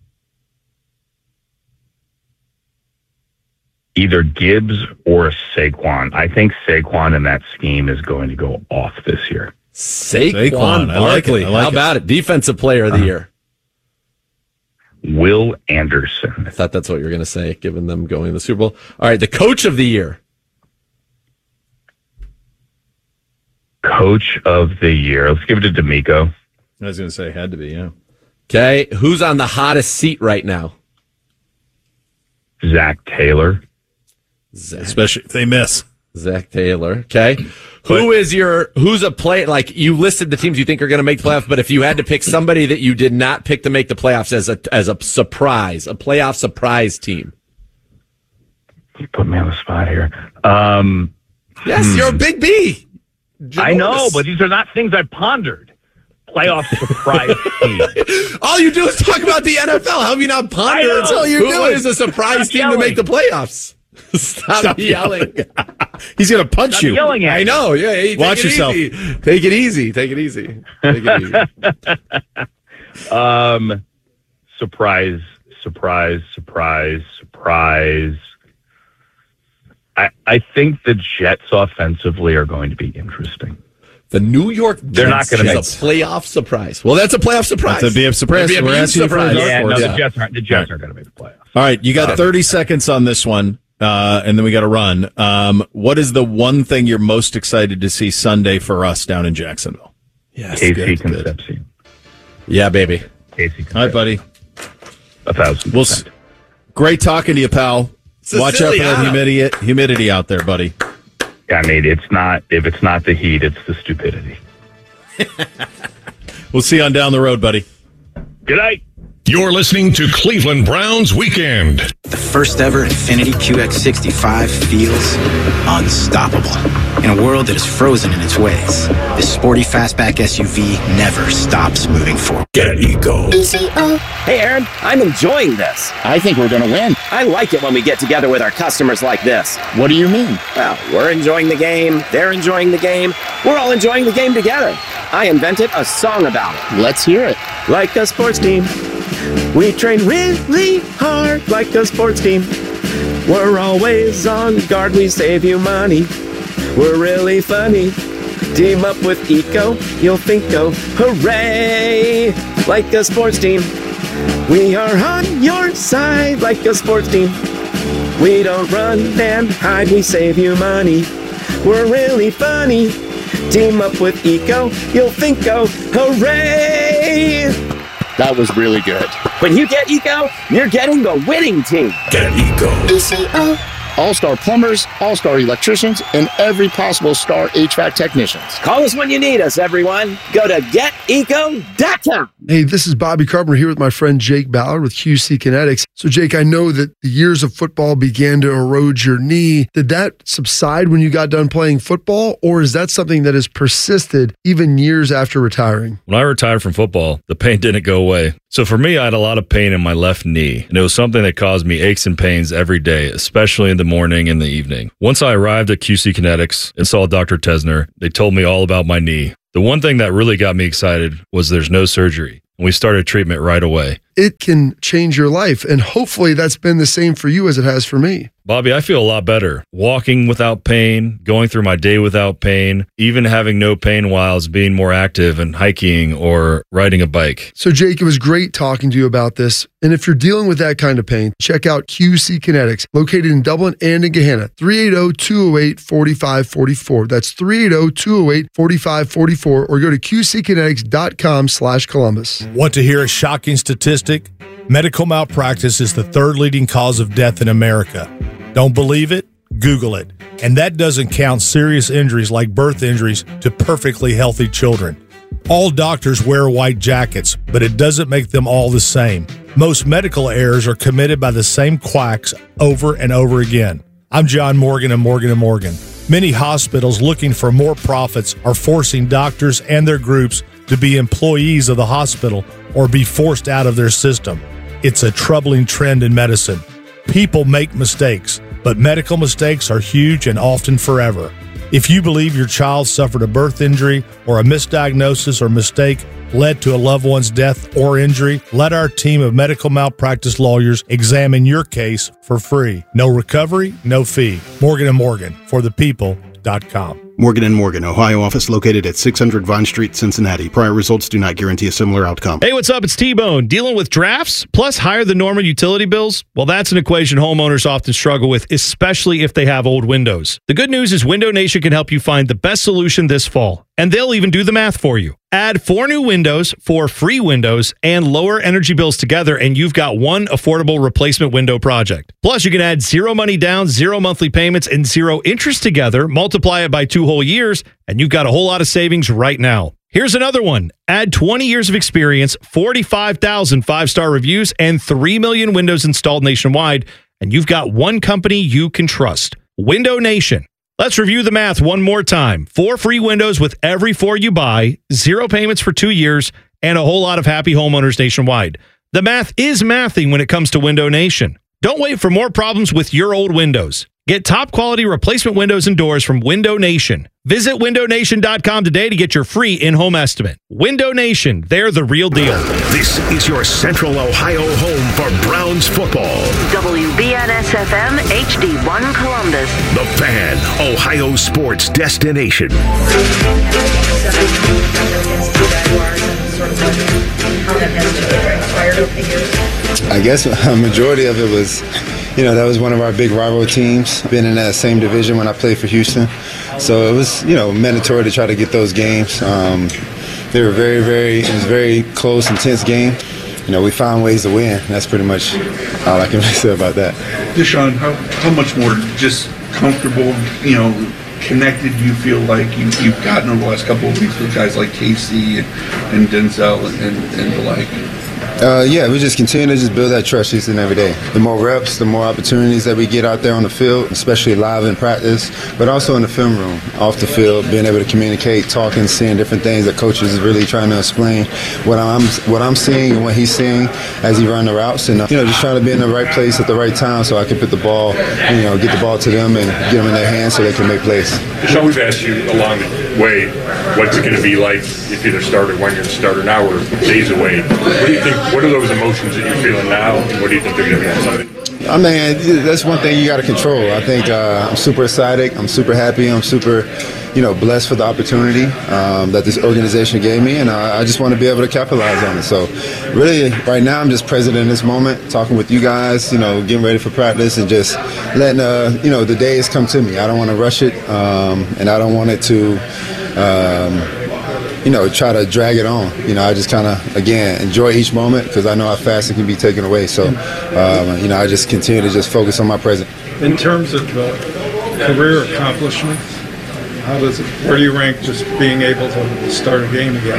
Either Gibbs or Saquon. I think Saquon in that scheme is going to go off this year. Saquon, Saquon I like it. I like How about it? it? Defensive Player of the uh, Year. Will Anderson. I thought that's what you were going to say, given them going to the Super Bowl. All right, the Coach of the Year. Coach of the Year. Let's give it to D'Amico. I was going to say, had to be, yeah. Okay, who's on the hottest seat right now? Zach Taylor. Zach. Especially if they miss. Zach Taylor. Okay. Who is your, who's a play, like you listed the teams you think are going to make the playoffs, but if you had to pick somebody that you did not pick to make the playoffs as a, as a surprise, a playoff surprise team. You put me on the spot here. Um, yes, hmm. you're a big B. Ginormous. I know, but these are not things I pondered. Playoff surprise team. All you do is talk about the N F L. How have you not pondered? That's all you're Who doing. Who is a surprise Stop team yelling. to make the playoffs? Stop, Stop yelling. He's going to punch Stop you. Yelling at I know. Yeah. Hey, Watch yourself. Easy. Take it easy. Take it easy. Take it easy. um, surprise, surprise, surprise, surprise. I, I think the Jets offensively are going to be interesting. The New York Jets They're not going to make a playoff surprise. Well, that's a playoff surprise. That's a B F surprise. Be a We're asking surprise. for a yeah, no, yeah. the Jets aren't. The Jets aren't going to make the playoffs. All right, you got um, thirty seconds on this one, uh, and then we got to run. Um, what is the one thing you're most excited to see Sunday for us down in Jacksonville? Yes, Casey Concepcion. Yeah, baby. Casey Concepcion. All right, buddy. A thousand. We'll s- great talking to you, pal. Siciliano. Watch out for that humidity, humidity out there, buddy. I mean, it's not. If it's not the heat, it's the stupidity. We'll see you on down the road, buddy. Good night. You're listening to Cleveland Browns Weekend. The first ever Infiniti Q X sixty-five feels unstoppable. In a world that is frozen in its ways, this sporty fastback S U V never stops moving forward. Get Eco. Hey, Aaron, I'm enjoying this. I think we're going to win. I like it when we get together with our customers like this. What do you mean? Well, we're enjoying the game. They're enjoying the game. We're all enjoying the game together. I invented a song about it. Let's hear it. Like a sports team, we train really hard like a sports team. We're always on guard, we save you money. We're really funny. Team up with Eco, you'll think, oh, hooray! Like a sports team, we are on your side like a sports team. We don't run and hide, we save you money. We're really funny. Team up with Eco, you'll think, oh, hooray! That was really good. When you get Eco, you're getting the winning team. Get Eco. E C O. All-star plumbers, all-star electricians, and every possible star H V A C technicians. Call us when you need us, everyone. Go to get eco dot com. Hey, this is Bobby Carpenter here with my friend Jake Ballard with Q C Kinetics. So, Jake, I know that the years of football began to erode your knee. Did that subside when you got done playing football, or is that something that has persisted even years after retiring? When I retired from football, the pain didn't go away. So for me, I had a lot of pain in my left knee, and it was something that caused me aches and pains every day, especially in the morning and the evening. Once I arrived at Q C Kinetics and saw Doctor Tesner, they told me all about my knee. The one thing that really got me excited was there's no surgery, and we started treatment right away. It can change your life, and hopefully that's been the same for you as it has for me. Bobby, I feel a lot better. Walking without pain, going through my day without pain, even having no pain while I was being more active and hiking or riding a bike. So, Jake, it was great talking to you about this. And if you're dealing with that kind of pain, check out Q C Kinetics, located in Dublin and in Gahanna, three eight zero, two zero eight, four five four four. That's three eight zero, two zero eight, four five four four, or go to Q C kinetics dot com slash Columbus. Want to hear a shocking statistic? Medical malpractice is the third leading cause of death in America. Don't believe it? Google it. And that doesn't count serious injuries like birth injuries to perfectly healthy children. All doctors wear white jackets, but it doesn't make them all the same. Most medical errors are committed by the same quacks over and over again. I'm John Morgan of Morgan and Morgan. Many hospitals looking for more profits are forcing doctors and their groups to be employees of the hospital or be forced out of their system. It's a troubling trend in medicine. People make mistakes, but medical mistakes are huge and often forever. If you believe your child suffered a birth injury or a misdiagnosis or mistake led to a loved one's death or injury, let our team of medical malpractice lawyers examine your case for free. No recovery, no fee. Morgan and Morgan, for the people dot com. Morgan and Morgan, Ohio office located at six hundred Vine Street, Cincinnati. Prior results do not guarantee a similar outcome. Hey, what's up? It's T-Bone. Dealing with drafts plus higher than normal utility bills? Well, that's an equation homeowners often struggle with, especially if they have old windows. The good news is Window Nation can help you find the best solution this fall, and they'll even do the math for you. Add four new windows, four free windows, and lower energy bills together, and you've got one affordable replacement window project. Plus, you can add zero money down, zero monthly payments, and zero interest together, multiply it by two whole years, and you've got a whole lot of savings right now. Here's another one. Add twenty years of experience, forty-five thousand five-star reviews, and three million windows installed nationwide, and you've got one company you can trust. Window Nation. Let's review the math one more time. Four free windows with every four you buy, zero payments for two years, and a whole lot of happy homeowners nationwide. The math is mathing when it comes to Window Nation. Don't wait for more problems with your old windows. Get top quality replacement windows and doors from Window Nation. Visit window nation dot com today to get your free in-home estimate. Window Nation, they're the real deal. This is your Central Ohio home for Browns football. W B N S F M H D one Columbus. The Fan, Ohio sports destination. I guess a majority of it was, you know, that was one of our big rival teams. Been in that same division when I played for Houston. So it was, you know, mandatory to try to get those games. Um, they were very, very, it was a very close, intense game. You know, we found ways to win. That's pretty much all I can say about that. Deshaun, how, how much more just comfortable, you know, connected you feel like you, you've gotten over the last couple of weeks with guys like Casey and, and Denzel and, and, and the like? Uh, yeah, we just continue to just build that trust each and every day. The more reps, the more opportunities that we get out there on the field, especially live in practice, but also in the film room, off the field, being able to communicate, talking, seeing different things that coaches is really trying to explain what I'm what I'm seeing and what he's seeing as he run the routes, and uh, you know, just trying to be in the right place at the right time so I can put the ball, you know, get the ball to them and get them in their hands so they can make plays. Deshaun, we've asked you along the way, what's it going to be like if you're the starter, when you're the starter? Now we're days away. What do you think? What are those emotions that you're feeling now, and what do you think they're going to be on Sunday? I mean, that's one thing you got to control. I think uh, I'm super excited. I'm super happy. I'm super you know, blessed for the opportunity um, that this organization gave me, and I, I just want to be able to capitalize on it. So really, right now, I'm just present in this moment, talking with you guys, you know, getting ready for practice and just letting, uh, you know, the days come to me. I don't want to rush it, um, and I don't want it to, um, you know, try to drag it on. You know, I just kind of, again, enjoy each moment because I know how fast it can be taken away. So, um, you know, I just continue to just focus on my present. In terms of uh, career accomplishments, how does it, where do you rank just being able to start a game again?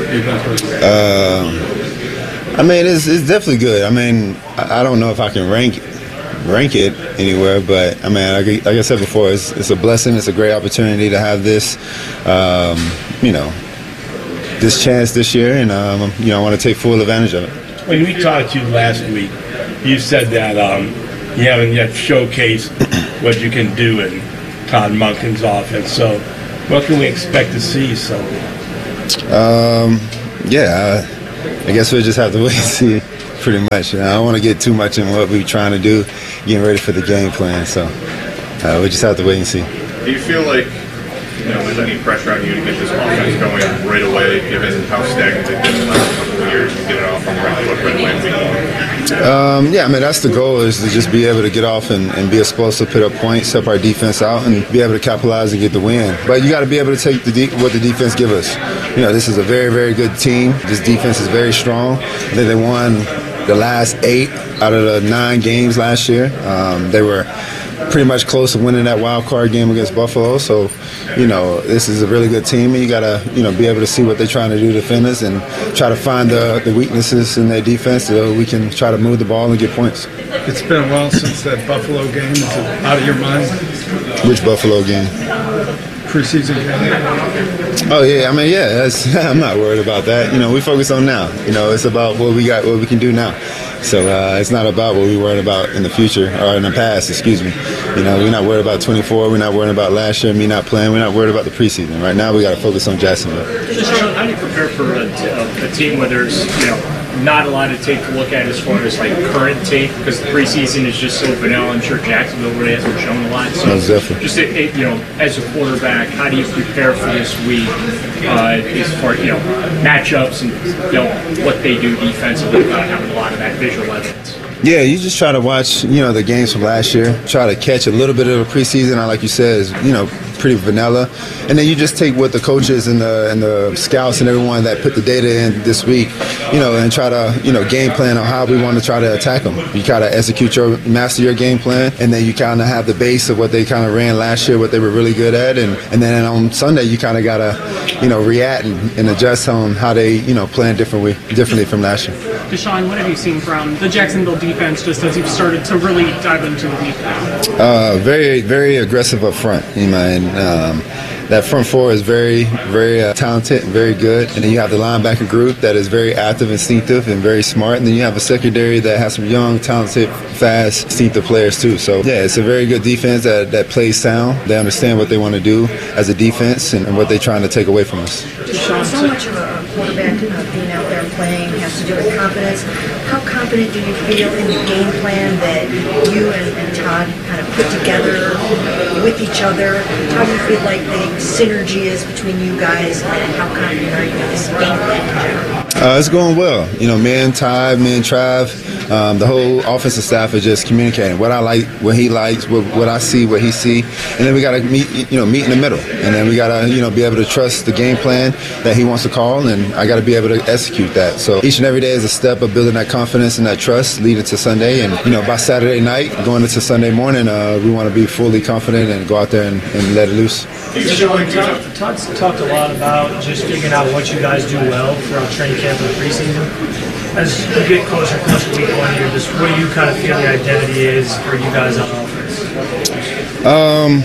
Uh, I mean, it's, it's definitely good. I mean, I, I don't know if I can rank rank it anywhere, but I mean, like, like I said before, it's, it's a blessing. It's a great opportunity to have this, um, you know, this chance this year, and um, you know, I want to take full advantage of it. When we talked to you last week, you said that um, you haven't yet showcased what you can do in Todd Monken's offense. So, what can we expect to see? So, um, yeah, I, I guess we'll just have to wait and see. Pretty much. I don't want to get too much in what we're trying to do, getting ready for the game plan. So, uh, we just have to wait and see. Do you feel like, you know, there's any pressure on you to get this offense going right away, given how stagnant it's been in the last couple of years, and get it off on the right foot right away? Um, yeah, I mean, that's the goal, is to just be able to get off and, and be explosive, put up points, help our defense out, and be able to capitalize and get the win. But you got to be able to take the de- what the defense give us. You know, this is a very, very good team. This defense is very strong. I think they won the last eight out of the nine games last year. Um, they were pretty much close to winning that wild card game against Buffalo. So, you know, this is a really good team, and you got to, you know, be able to see what they're trying to do to defend us and try to find the, the weaknesses in their defense so we can try to move the ball and get points. It's been a while since that Buffalo game. Is it out of your mind? Which Buffalo game? Preseason game. Oh yeah, I mean yeah, that's, I'm not worried about that. You know, we focus on now. You know, it's about what we got, what we can do now. So uh, it's not about what we worried about in the future or in the past. Excuse me. You know, we're not worried about twenty-four. We're not worried about last year, me not playing. We're not worried about the preseason. Right now, we got to focus on Jacksonville. Sean, how do you prepare for a, a, a team where there's, you know, not a lot of tape to look at as far as like current tape, because the preseason is just so vanilla? I'm sure Jacksonville really hasn't shown a lot. So Most definitely. Just it, it, you know, as a quarterback, how do you prepare for this week uh, as far, you know, matchups and, you know, what they do defensively without having a lot of that visual evidence? Yeah, you just try to watch, you know, the games from last year. Try to catch a little bit of the preseason. Like you said, is, you know, pretty vanilla. And then you just take what the coaches and the and the scouts and everyone that put the data in this week, you know, and try to, you know, game plan on how we want to try to attack them. You kind of execute your, master your game plan, and then you kind of have the base of what they kind of ran last year, what they were really good at. And, and then on Sunday, you kind of got to, you know, react and, and adjust on how they, you know, playing differently, differently from last year. Deshaun, what have you seen from the Jacksonville defense just as you've started to really dive into the defense? Uh, very, very aggressive up front. You know, and um, that front four is very, very uh, talented and very good. And then you have the linebacker group that is very active, instinctive, and very smart. And then you have a secondary that has some young, talented, fast, instinctive players too. So, yeah, it's a very good defense that, that plays sound. They understand what they want to do as a defense and, and what they're trying to take away from us. Deshaun, so much of a quarterback uh, being out there playing has to do with confidence. How confident do you feel in the game plan that you and, and Todd kind of put together with each other? How do you feel like the synergy is between you guys, and how confident are you in this game plan in general? Uh, it's going well. You know, me and Todd, me and Trav, um, the whole offensive staff is just communicating what I like, what he likes, what, what I see, what he see, and then we got to meet, you know, meet in the middle, and then we got to, you know, be able to trust the game plan that he wants to call, and I got to be able to execute that. So each and every day is a step of building that confidence and that trust leading to Sunday, and you know, by Saturday night, going into Sunday morning, uh, we want to be fully confident and go out there and, and let it loose. Todd, Todd's talked a lot about just figuring out what you guys do well throughout training camp and the preseason. As you get closer and closer to week one here, just what do you kind of feel the identity is for you guys on offense? Um,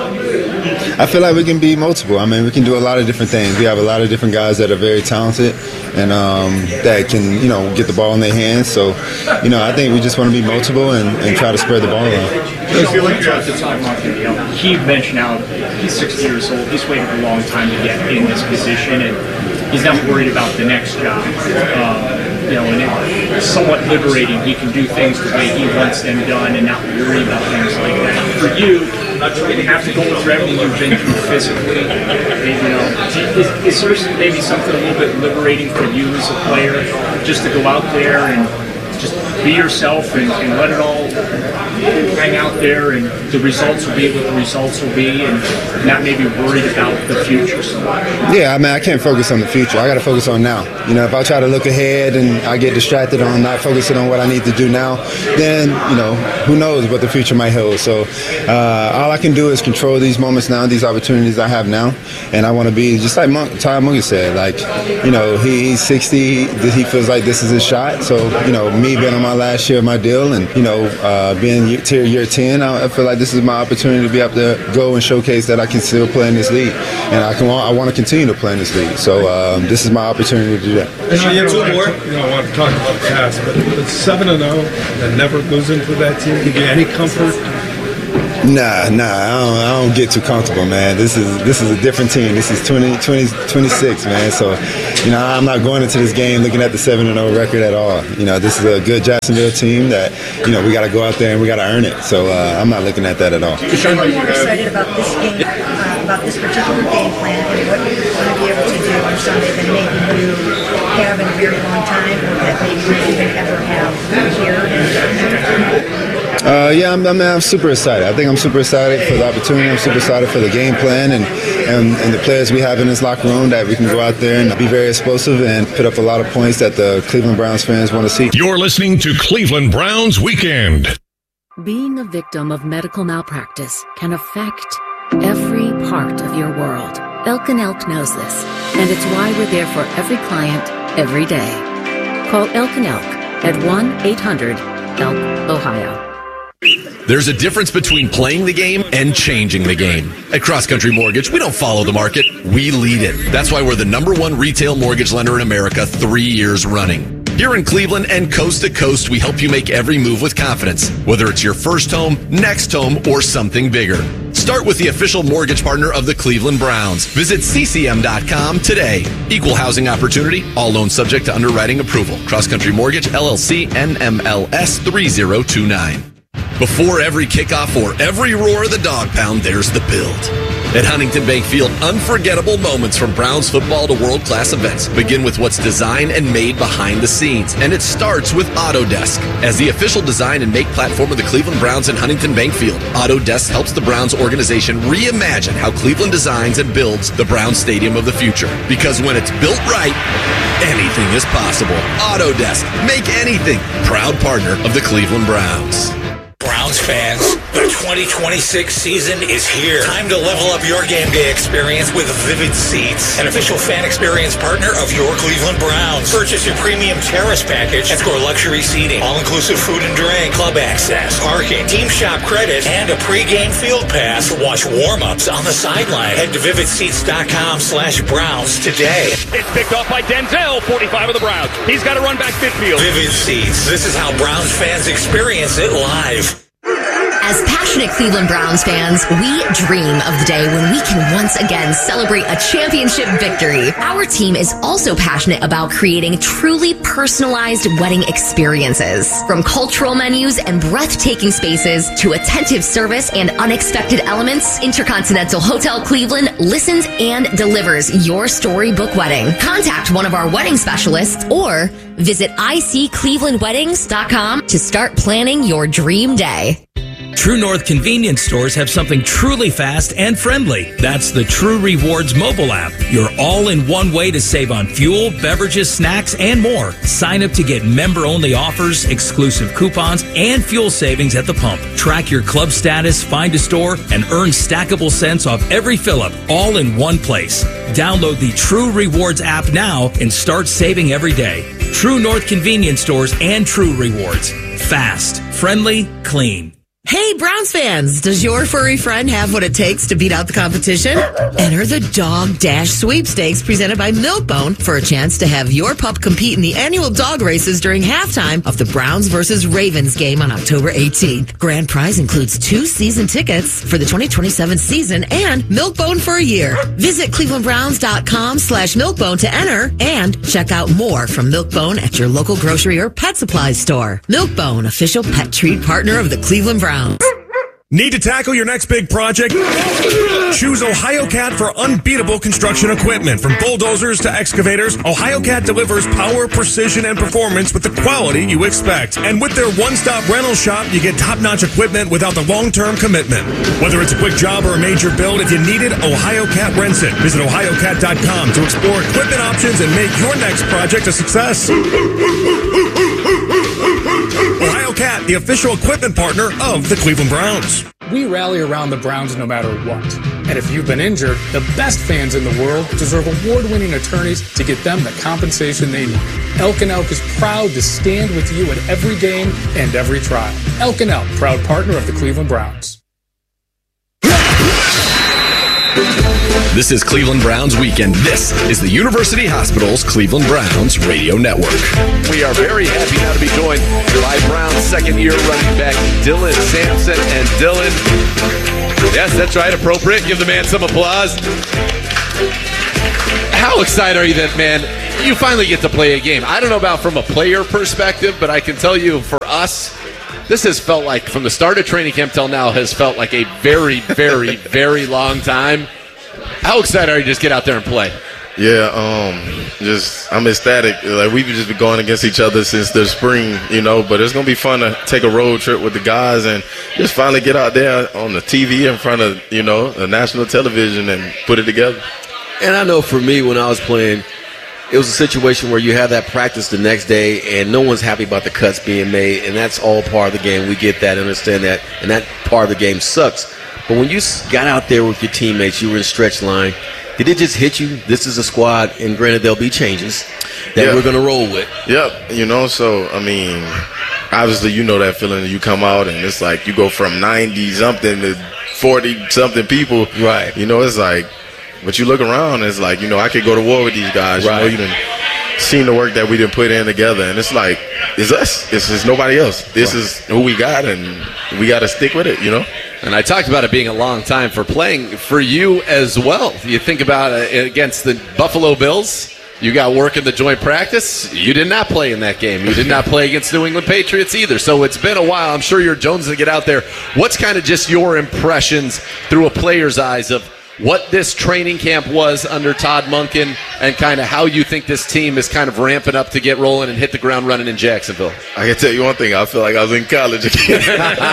I feel like we can be multiple. I mean, we can do a lot of different things. We have a lot of different guys that are very talented and um, that can, you know, get the ball in their hands. So, you know, I think we just want to be multiple and, and try to spread the ball around. Do you feel like you have to talk about, you know, he mentioned how he's sixty years old. He's waited a long time to get in this position, and he's not worried about the next job. Um, you know, and it's somewhat liberating. He can do things the way he wants them done and not worry about things like that. For you, after going through everything you've been through physically, you know, is, is there maybe something a little bit liberating for you as a player, just to go out there and just be yourself and, and let it all hang out there, and the results will be what the results will be, and not maybe worried about the future so much? Yeah, I mean, I can't focus on the future. I got to focus on now. You know, if I try to look ahead and I get distracted on not focusing on what I need to do now, then, you know, who knows what the future might hold. So uh, all I can do is control these moments now, these opportunities I have now, and I want to be just like Monk, Todd Monken said, like, you know, he, he's sixty, he feels like this is his shot. So, you know, me being on my last year of my deal and, you know, uh, being year, tier year ten, I, I feel like this is my opportunity to be able to go and showcase that I can still play in this league, and I can I want to continue to play in this league. So um, this is my opportunity to do that. You know, you don't, want to, you don't want to talk about the past, but it's seven and zero and never losing for that team. Give you any comfort? Nah, nah, I don't, I don't get too comfortable, man. This is this is a different team. This is twenty, twenty, twenty-six, man. So, you know, I'm not going into this game looking at the seven and oh record at all. You know, this is a good Jacksonville team that, you know, we got to go out there and we got to earn it. So uh, I'm not looking at that at all. I'm more excited about this game, uh, about this particular game plan and what you're going to be able to do on Sunday than maybe you have in a very long time, or that maybe you even ever have here. Uh, yeah, I'm, I'm, I'm super excited. I think I'm super excited for the opportunity. I'm super excited for the game plan and, and, and the players we have in this locker room, that we can go out there and be very explosive and put up a lot of points that the Cleveland Browns fans want to see. You're listening to Cleveland Browns Weekend. Being a victim of medical malpractice can affect every part of your world. Elk and Elk knows this, and it's why we're there for every client, every day. Call Elk and Elk at one eight hundred elk ohio. There's a difference between playing the game and changing the game. At Cross Country Mortgage, we don't follow the market, we lead it. That's why we're the number one retail mortgage lender in America three years running. Here in Cleveland and coast to coast, we help you make every move with confidence, whether it's your first home, next home, or something bigger. Start with the official mortgage partner of the Cleveland Browns. Visit C C M dot com today. Equal housing opportunity, all loans subject to underwriting approval. Cross Country Mortgage, L L C, N M L S three zero two nine. Before every kickoff or every roar of the dog pound, there's the build. At Huntington Bank Field, unforgettable moments from Browns football to world-class events begin with what's designed and made behind the scenes, and it starts with Autodesk. As the official design and make platform of the Cleveland Browns and Huntington Bank Field, Autodesk helps the Browns organization reimagine how Cleveland designs and builds the Browns Stadium of the future. Because when it's built right, anything is possible. Autodesk, make anything. Proud partner of the Cleveland Browns. Browns fans, the twenty twenty-six season is here. Time to level up your game day experience with Vivid Seats, an official fan experience partner of your Cleveland Browns. Purchase your premium terrace package and score luxury seating, all-inclusive food and drink, club access, parking, team shop credit, and a pregame field pass to watch warm-ups on the sideline. Head to vivid seats dot com slash Browns today. It's picked off by Denzel, forty-five of the Browns. He's got to run back midfield. Vivid Seats. This is how Browns fans experience it live. As passionate Cleveland Browns fans, we dream of the day when we can once again celebrate a championship victory. Our team is also passionate about creating truly personalized wedding experiences. From cultural menus and breathtaking spaces to attentive service and unexpected elements, Intercontinental Hotel Cleveland listens and delivers your storybook wedding. Contact one of our wedding specialists or visit I C cleveland weddings dot com to start planning your dream day. True North convenience stores have something truly fast and friendly. That's the True Rewards mobile app. Your all-in-one way to save on fuel, beverages, snacks, and more. Sign up to get member-only offers, exclusive coupons, and fuel savings at the pump. Track your club status, find a store, and earn stackable cents off every fill-up, all in one place. Download the True Rewards app now and start saving every day. True North convenience stores and True Rewards. Fast, friendly, clean. Hey, Browns fans, does your furry friend have what it takes to beat out the competition? Enter the Dog Dash Sweepstakes presented by Milk-Bone for a chance to have your pup compete in the annual dog races during halftime of the Browns versus Ravens game on October eighteenth. Grand prize includes two season tickets for the twenty twenty-seven season and Milk-Bone for a year. Visit clevelandbrowns.com slash Milk-Bone to enter and check out more from Milk-Bone at your local grocery or pet supplies store. Milk-Bone, official pet treat partner of the Cleveland Browns. Need to tackle your next big project? Choose OhioCat for unbeatable construction equipment. From bulldozers to excavators, OhioCat delivers power, precision, and performance with the quality you expect. And with their one-stop rental shop, you get top-notch equipment without the long-term commitment. Whether it's a quick job or a major build, if you need it, OhioCat rents it. Visit ohio cat dot com to explore equipment options and make your next project a success. OhioCat, the official equipment partner of the Cleveland Browns. We rally around the Browns no matter what. And if you've been injured, the best fans in the world deserve award-winning attorneys to get them the compensation they need. Elk and Elk is proud to stand with you at every game and every trial. Elk and Elk, proud partner of the Cleveland Browns. This is Cleveland Browns Weekend. This is the University Hospital's Cleveland Browns Radio Network. We are very happy now to be joined by Browns second-year running back Dylan Sampson. And Dylan, yes, that's right, appropriate. Give the man some applause. How excited are you that, man, you finally get to play a game? I don't know about from a player perspective, but I can tell you for us, this has felt like, from the start of training camp till now, has felt like a very, very, very long time. How excited are you to just get out there and play? Yeah, um, just I'm ecstatic. Like, we've just been going against each other since the spring, you know, but it's going to be fun to take a road trip with the guys and just finally get out there on the T V in front of, you know, the national television and put it together. And I know for me, when I was playing, it was a situation where you have that practice the next day and no one's happy about the cuts being made, and that's all part of the game. We get that, understand that, and that part of the game sucks. But when you got out there with your teammates, you were in stretch line, did it just hit you? This is a squad, and granted, there'll be changes that yeah. we're going to roll with. Yep, you know, so, I mean, obviously you know that feeling that you come out and it's like you go from ninety-something to forty-something people. Right. You know, it's like, but you look around, it's like, you know, I could go to war with these guys. Right. You know, you done seen the work that we done put in together, and it's like, it's us. It's, it's nobody else. This right. is who we got, and we got to stick with it, you know? And I talked about it being a long time for playing for you as well. You think about it against the Buffalo Bills, you got work in the joint practice. You did not play in that game. You did not play against New England Patriots either. So it's been a while. I'm sure you're jonesing to get out there. What's kind of just your impressions through a player's eyes of what this training camp was under Todd Monken and kind of how you think this team is kind of ramping up to get rolling and hit the ground running in Jacksonville? I can tell you one thing. I feel like I was in college again.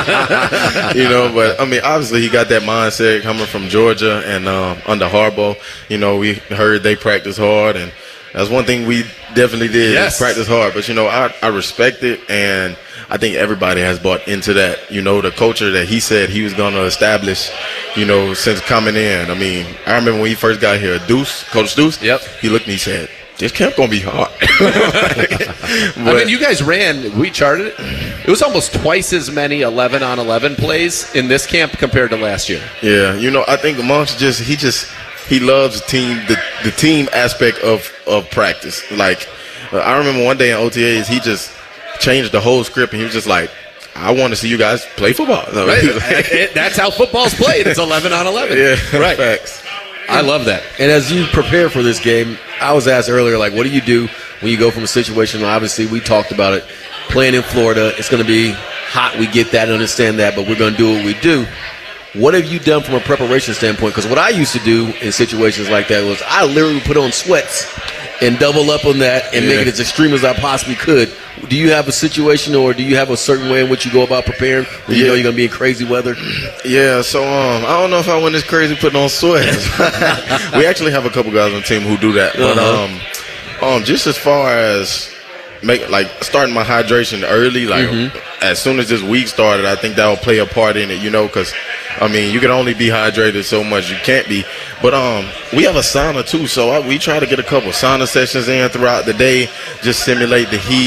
You know, but, I mean, obviously he got that mindset coming from Georgia and um, under Harbaugh. You know, we heard they practice hard, and that's one thing we definitely did, yes. practice hard. But, you know, I, I respect it, and I think everybody has bought into that, you know, the culture that he said he was going to establish, you know, since coming in. I mean, I remember when he first got here, Deuce, Coach Deuce, yep. he looked at me and said, this camp going to be hard. But, I mean, you guys ran, we charted it, it was almost twice as many eleven on eleven plays in this camp compared to last year. Yeah, you know, I think amongst just, he just, he loves the team, the, the team aspect of, of practice. Like, uh, I remember one day in O T As, he just changed the whole script, and he was just like, I want to see you guys play football. Right. it, it, that's how football's played. It's eleven on eleven. Yeah, right. Facts. I love that. And as you prepare for this game, I was asked earlier, like, what do you do when you go from a situation, obviously we talked about it, playing in Florida, it's going to be hot, we get that and understand that, but we're going to do what we do. What have you done from a preparation standpoint? Because what I used to do in situations like that was I literally put on sweats and double up on that and yeah. make it as extreme as I possibly could. Do you have a situation, or do you have a certain way in which you go about preparing when you yeah. know you're going to be in crazy weather? Yeah, so um, I don't know if I went this crazy putting on sweats. We actually have a couple guys on the team who do that. But uh-huh. um, um, just as far as make like starting my hydration early, like mm-hmm. as soon as this week started, I think that will play a part in it, you know, because, I mean, you can only be hydrated so much. You can't be. But um, we have a sauna, too, so I, we try to get a couple sauna sessions in throughout the day, just simulate the heat.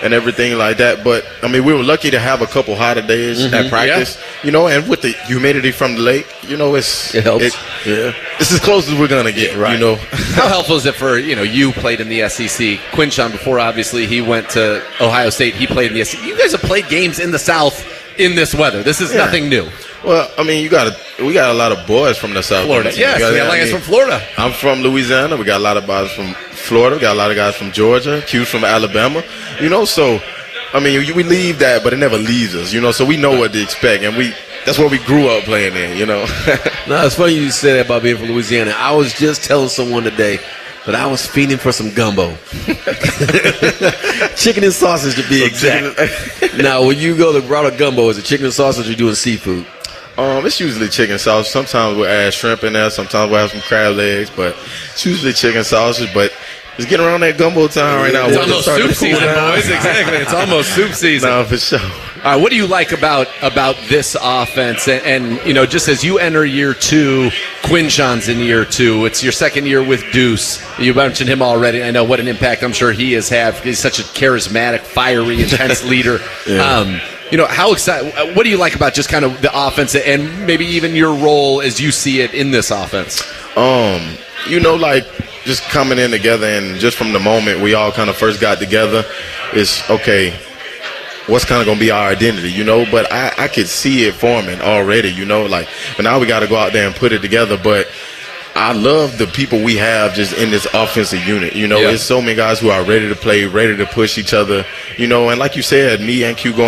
and everything like that. But I mean, we were lucky to have a couple hotter days Mhm. at practice, you know, and with the humidity from the lake, you know, it's It helps. yeah, it's as close as we're gonna get, you know. How helpful is it for, you know, you played in the S E C. Quinshon, before obviously he went to Ohio State, he played in the S E C. You guys have played games in the South in this weather. This is Yeah. nothing new. Well, I mean, you got a, we got a lot of boys from the South. Florida. on the team. Yes, You we got I guys mean, from Florida. I'm from Louisiana. We got a lot of guys from Florida. We got a lot of guys from Georgia. Q's from Alabama. You know, so I mean, you- we leave that, but it never leaves us. You know, so we know what to expect, and we that's what we grew up playing in. You know. No, it's funny you said that about being from Louisiana. I was just telling someone today that I was feeding for some gumbo. Chicken and sausage to be exact. Now, when you go to Grotto Gumbo, is it chicken and sausage or you doing seafood? Um, it's usually chicken sausage. Sometimes we'll add shrimp in there. Sometimes we'll have some crab legs, but it's usually chicken sausage. But it's getting around that gumbo time right now. It's We're almost starting soup to cool season, down. boys. Exactly. It's almost soup season. No, for sure. All right, what do you like about about this offense? And, and you know, just as you enter year two, Quinshon's in year two. It's your second year with Deuce. You mentioned him already. I know what an impact I'm sure he has had. He's such a charismatic, fiery, intense leader. Yeah. Um, you know, how excited? What do you like about just kind of the offense and maybe even your role as you see it in this offense? Um, you know, like just coming in together, and just from the moment we all kind of first got together, it's okay. What's kind of going to be our identity, you know? But I, I could see it forming already, you know? Like, but now we got to go out there and put it together. But I love the people we have just in this offensive unit. You know, Yeah. there's so many guys who are ready to play, ready to push each other, you know? And like you said, me and Q going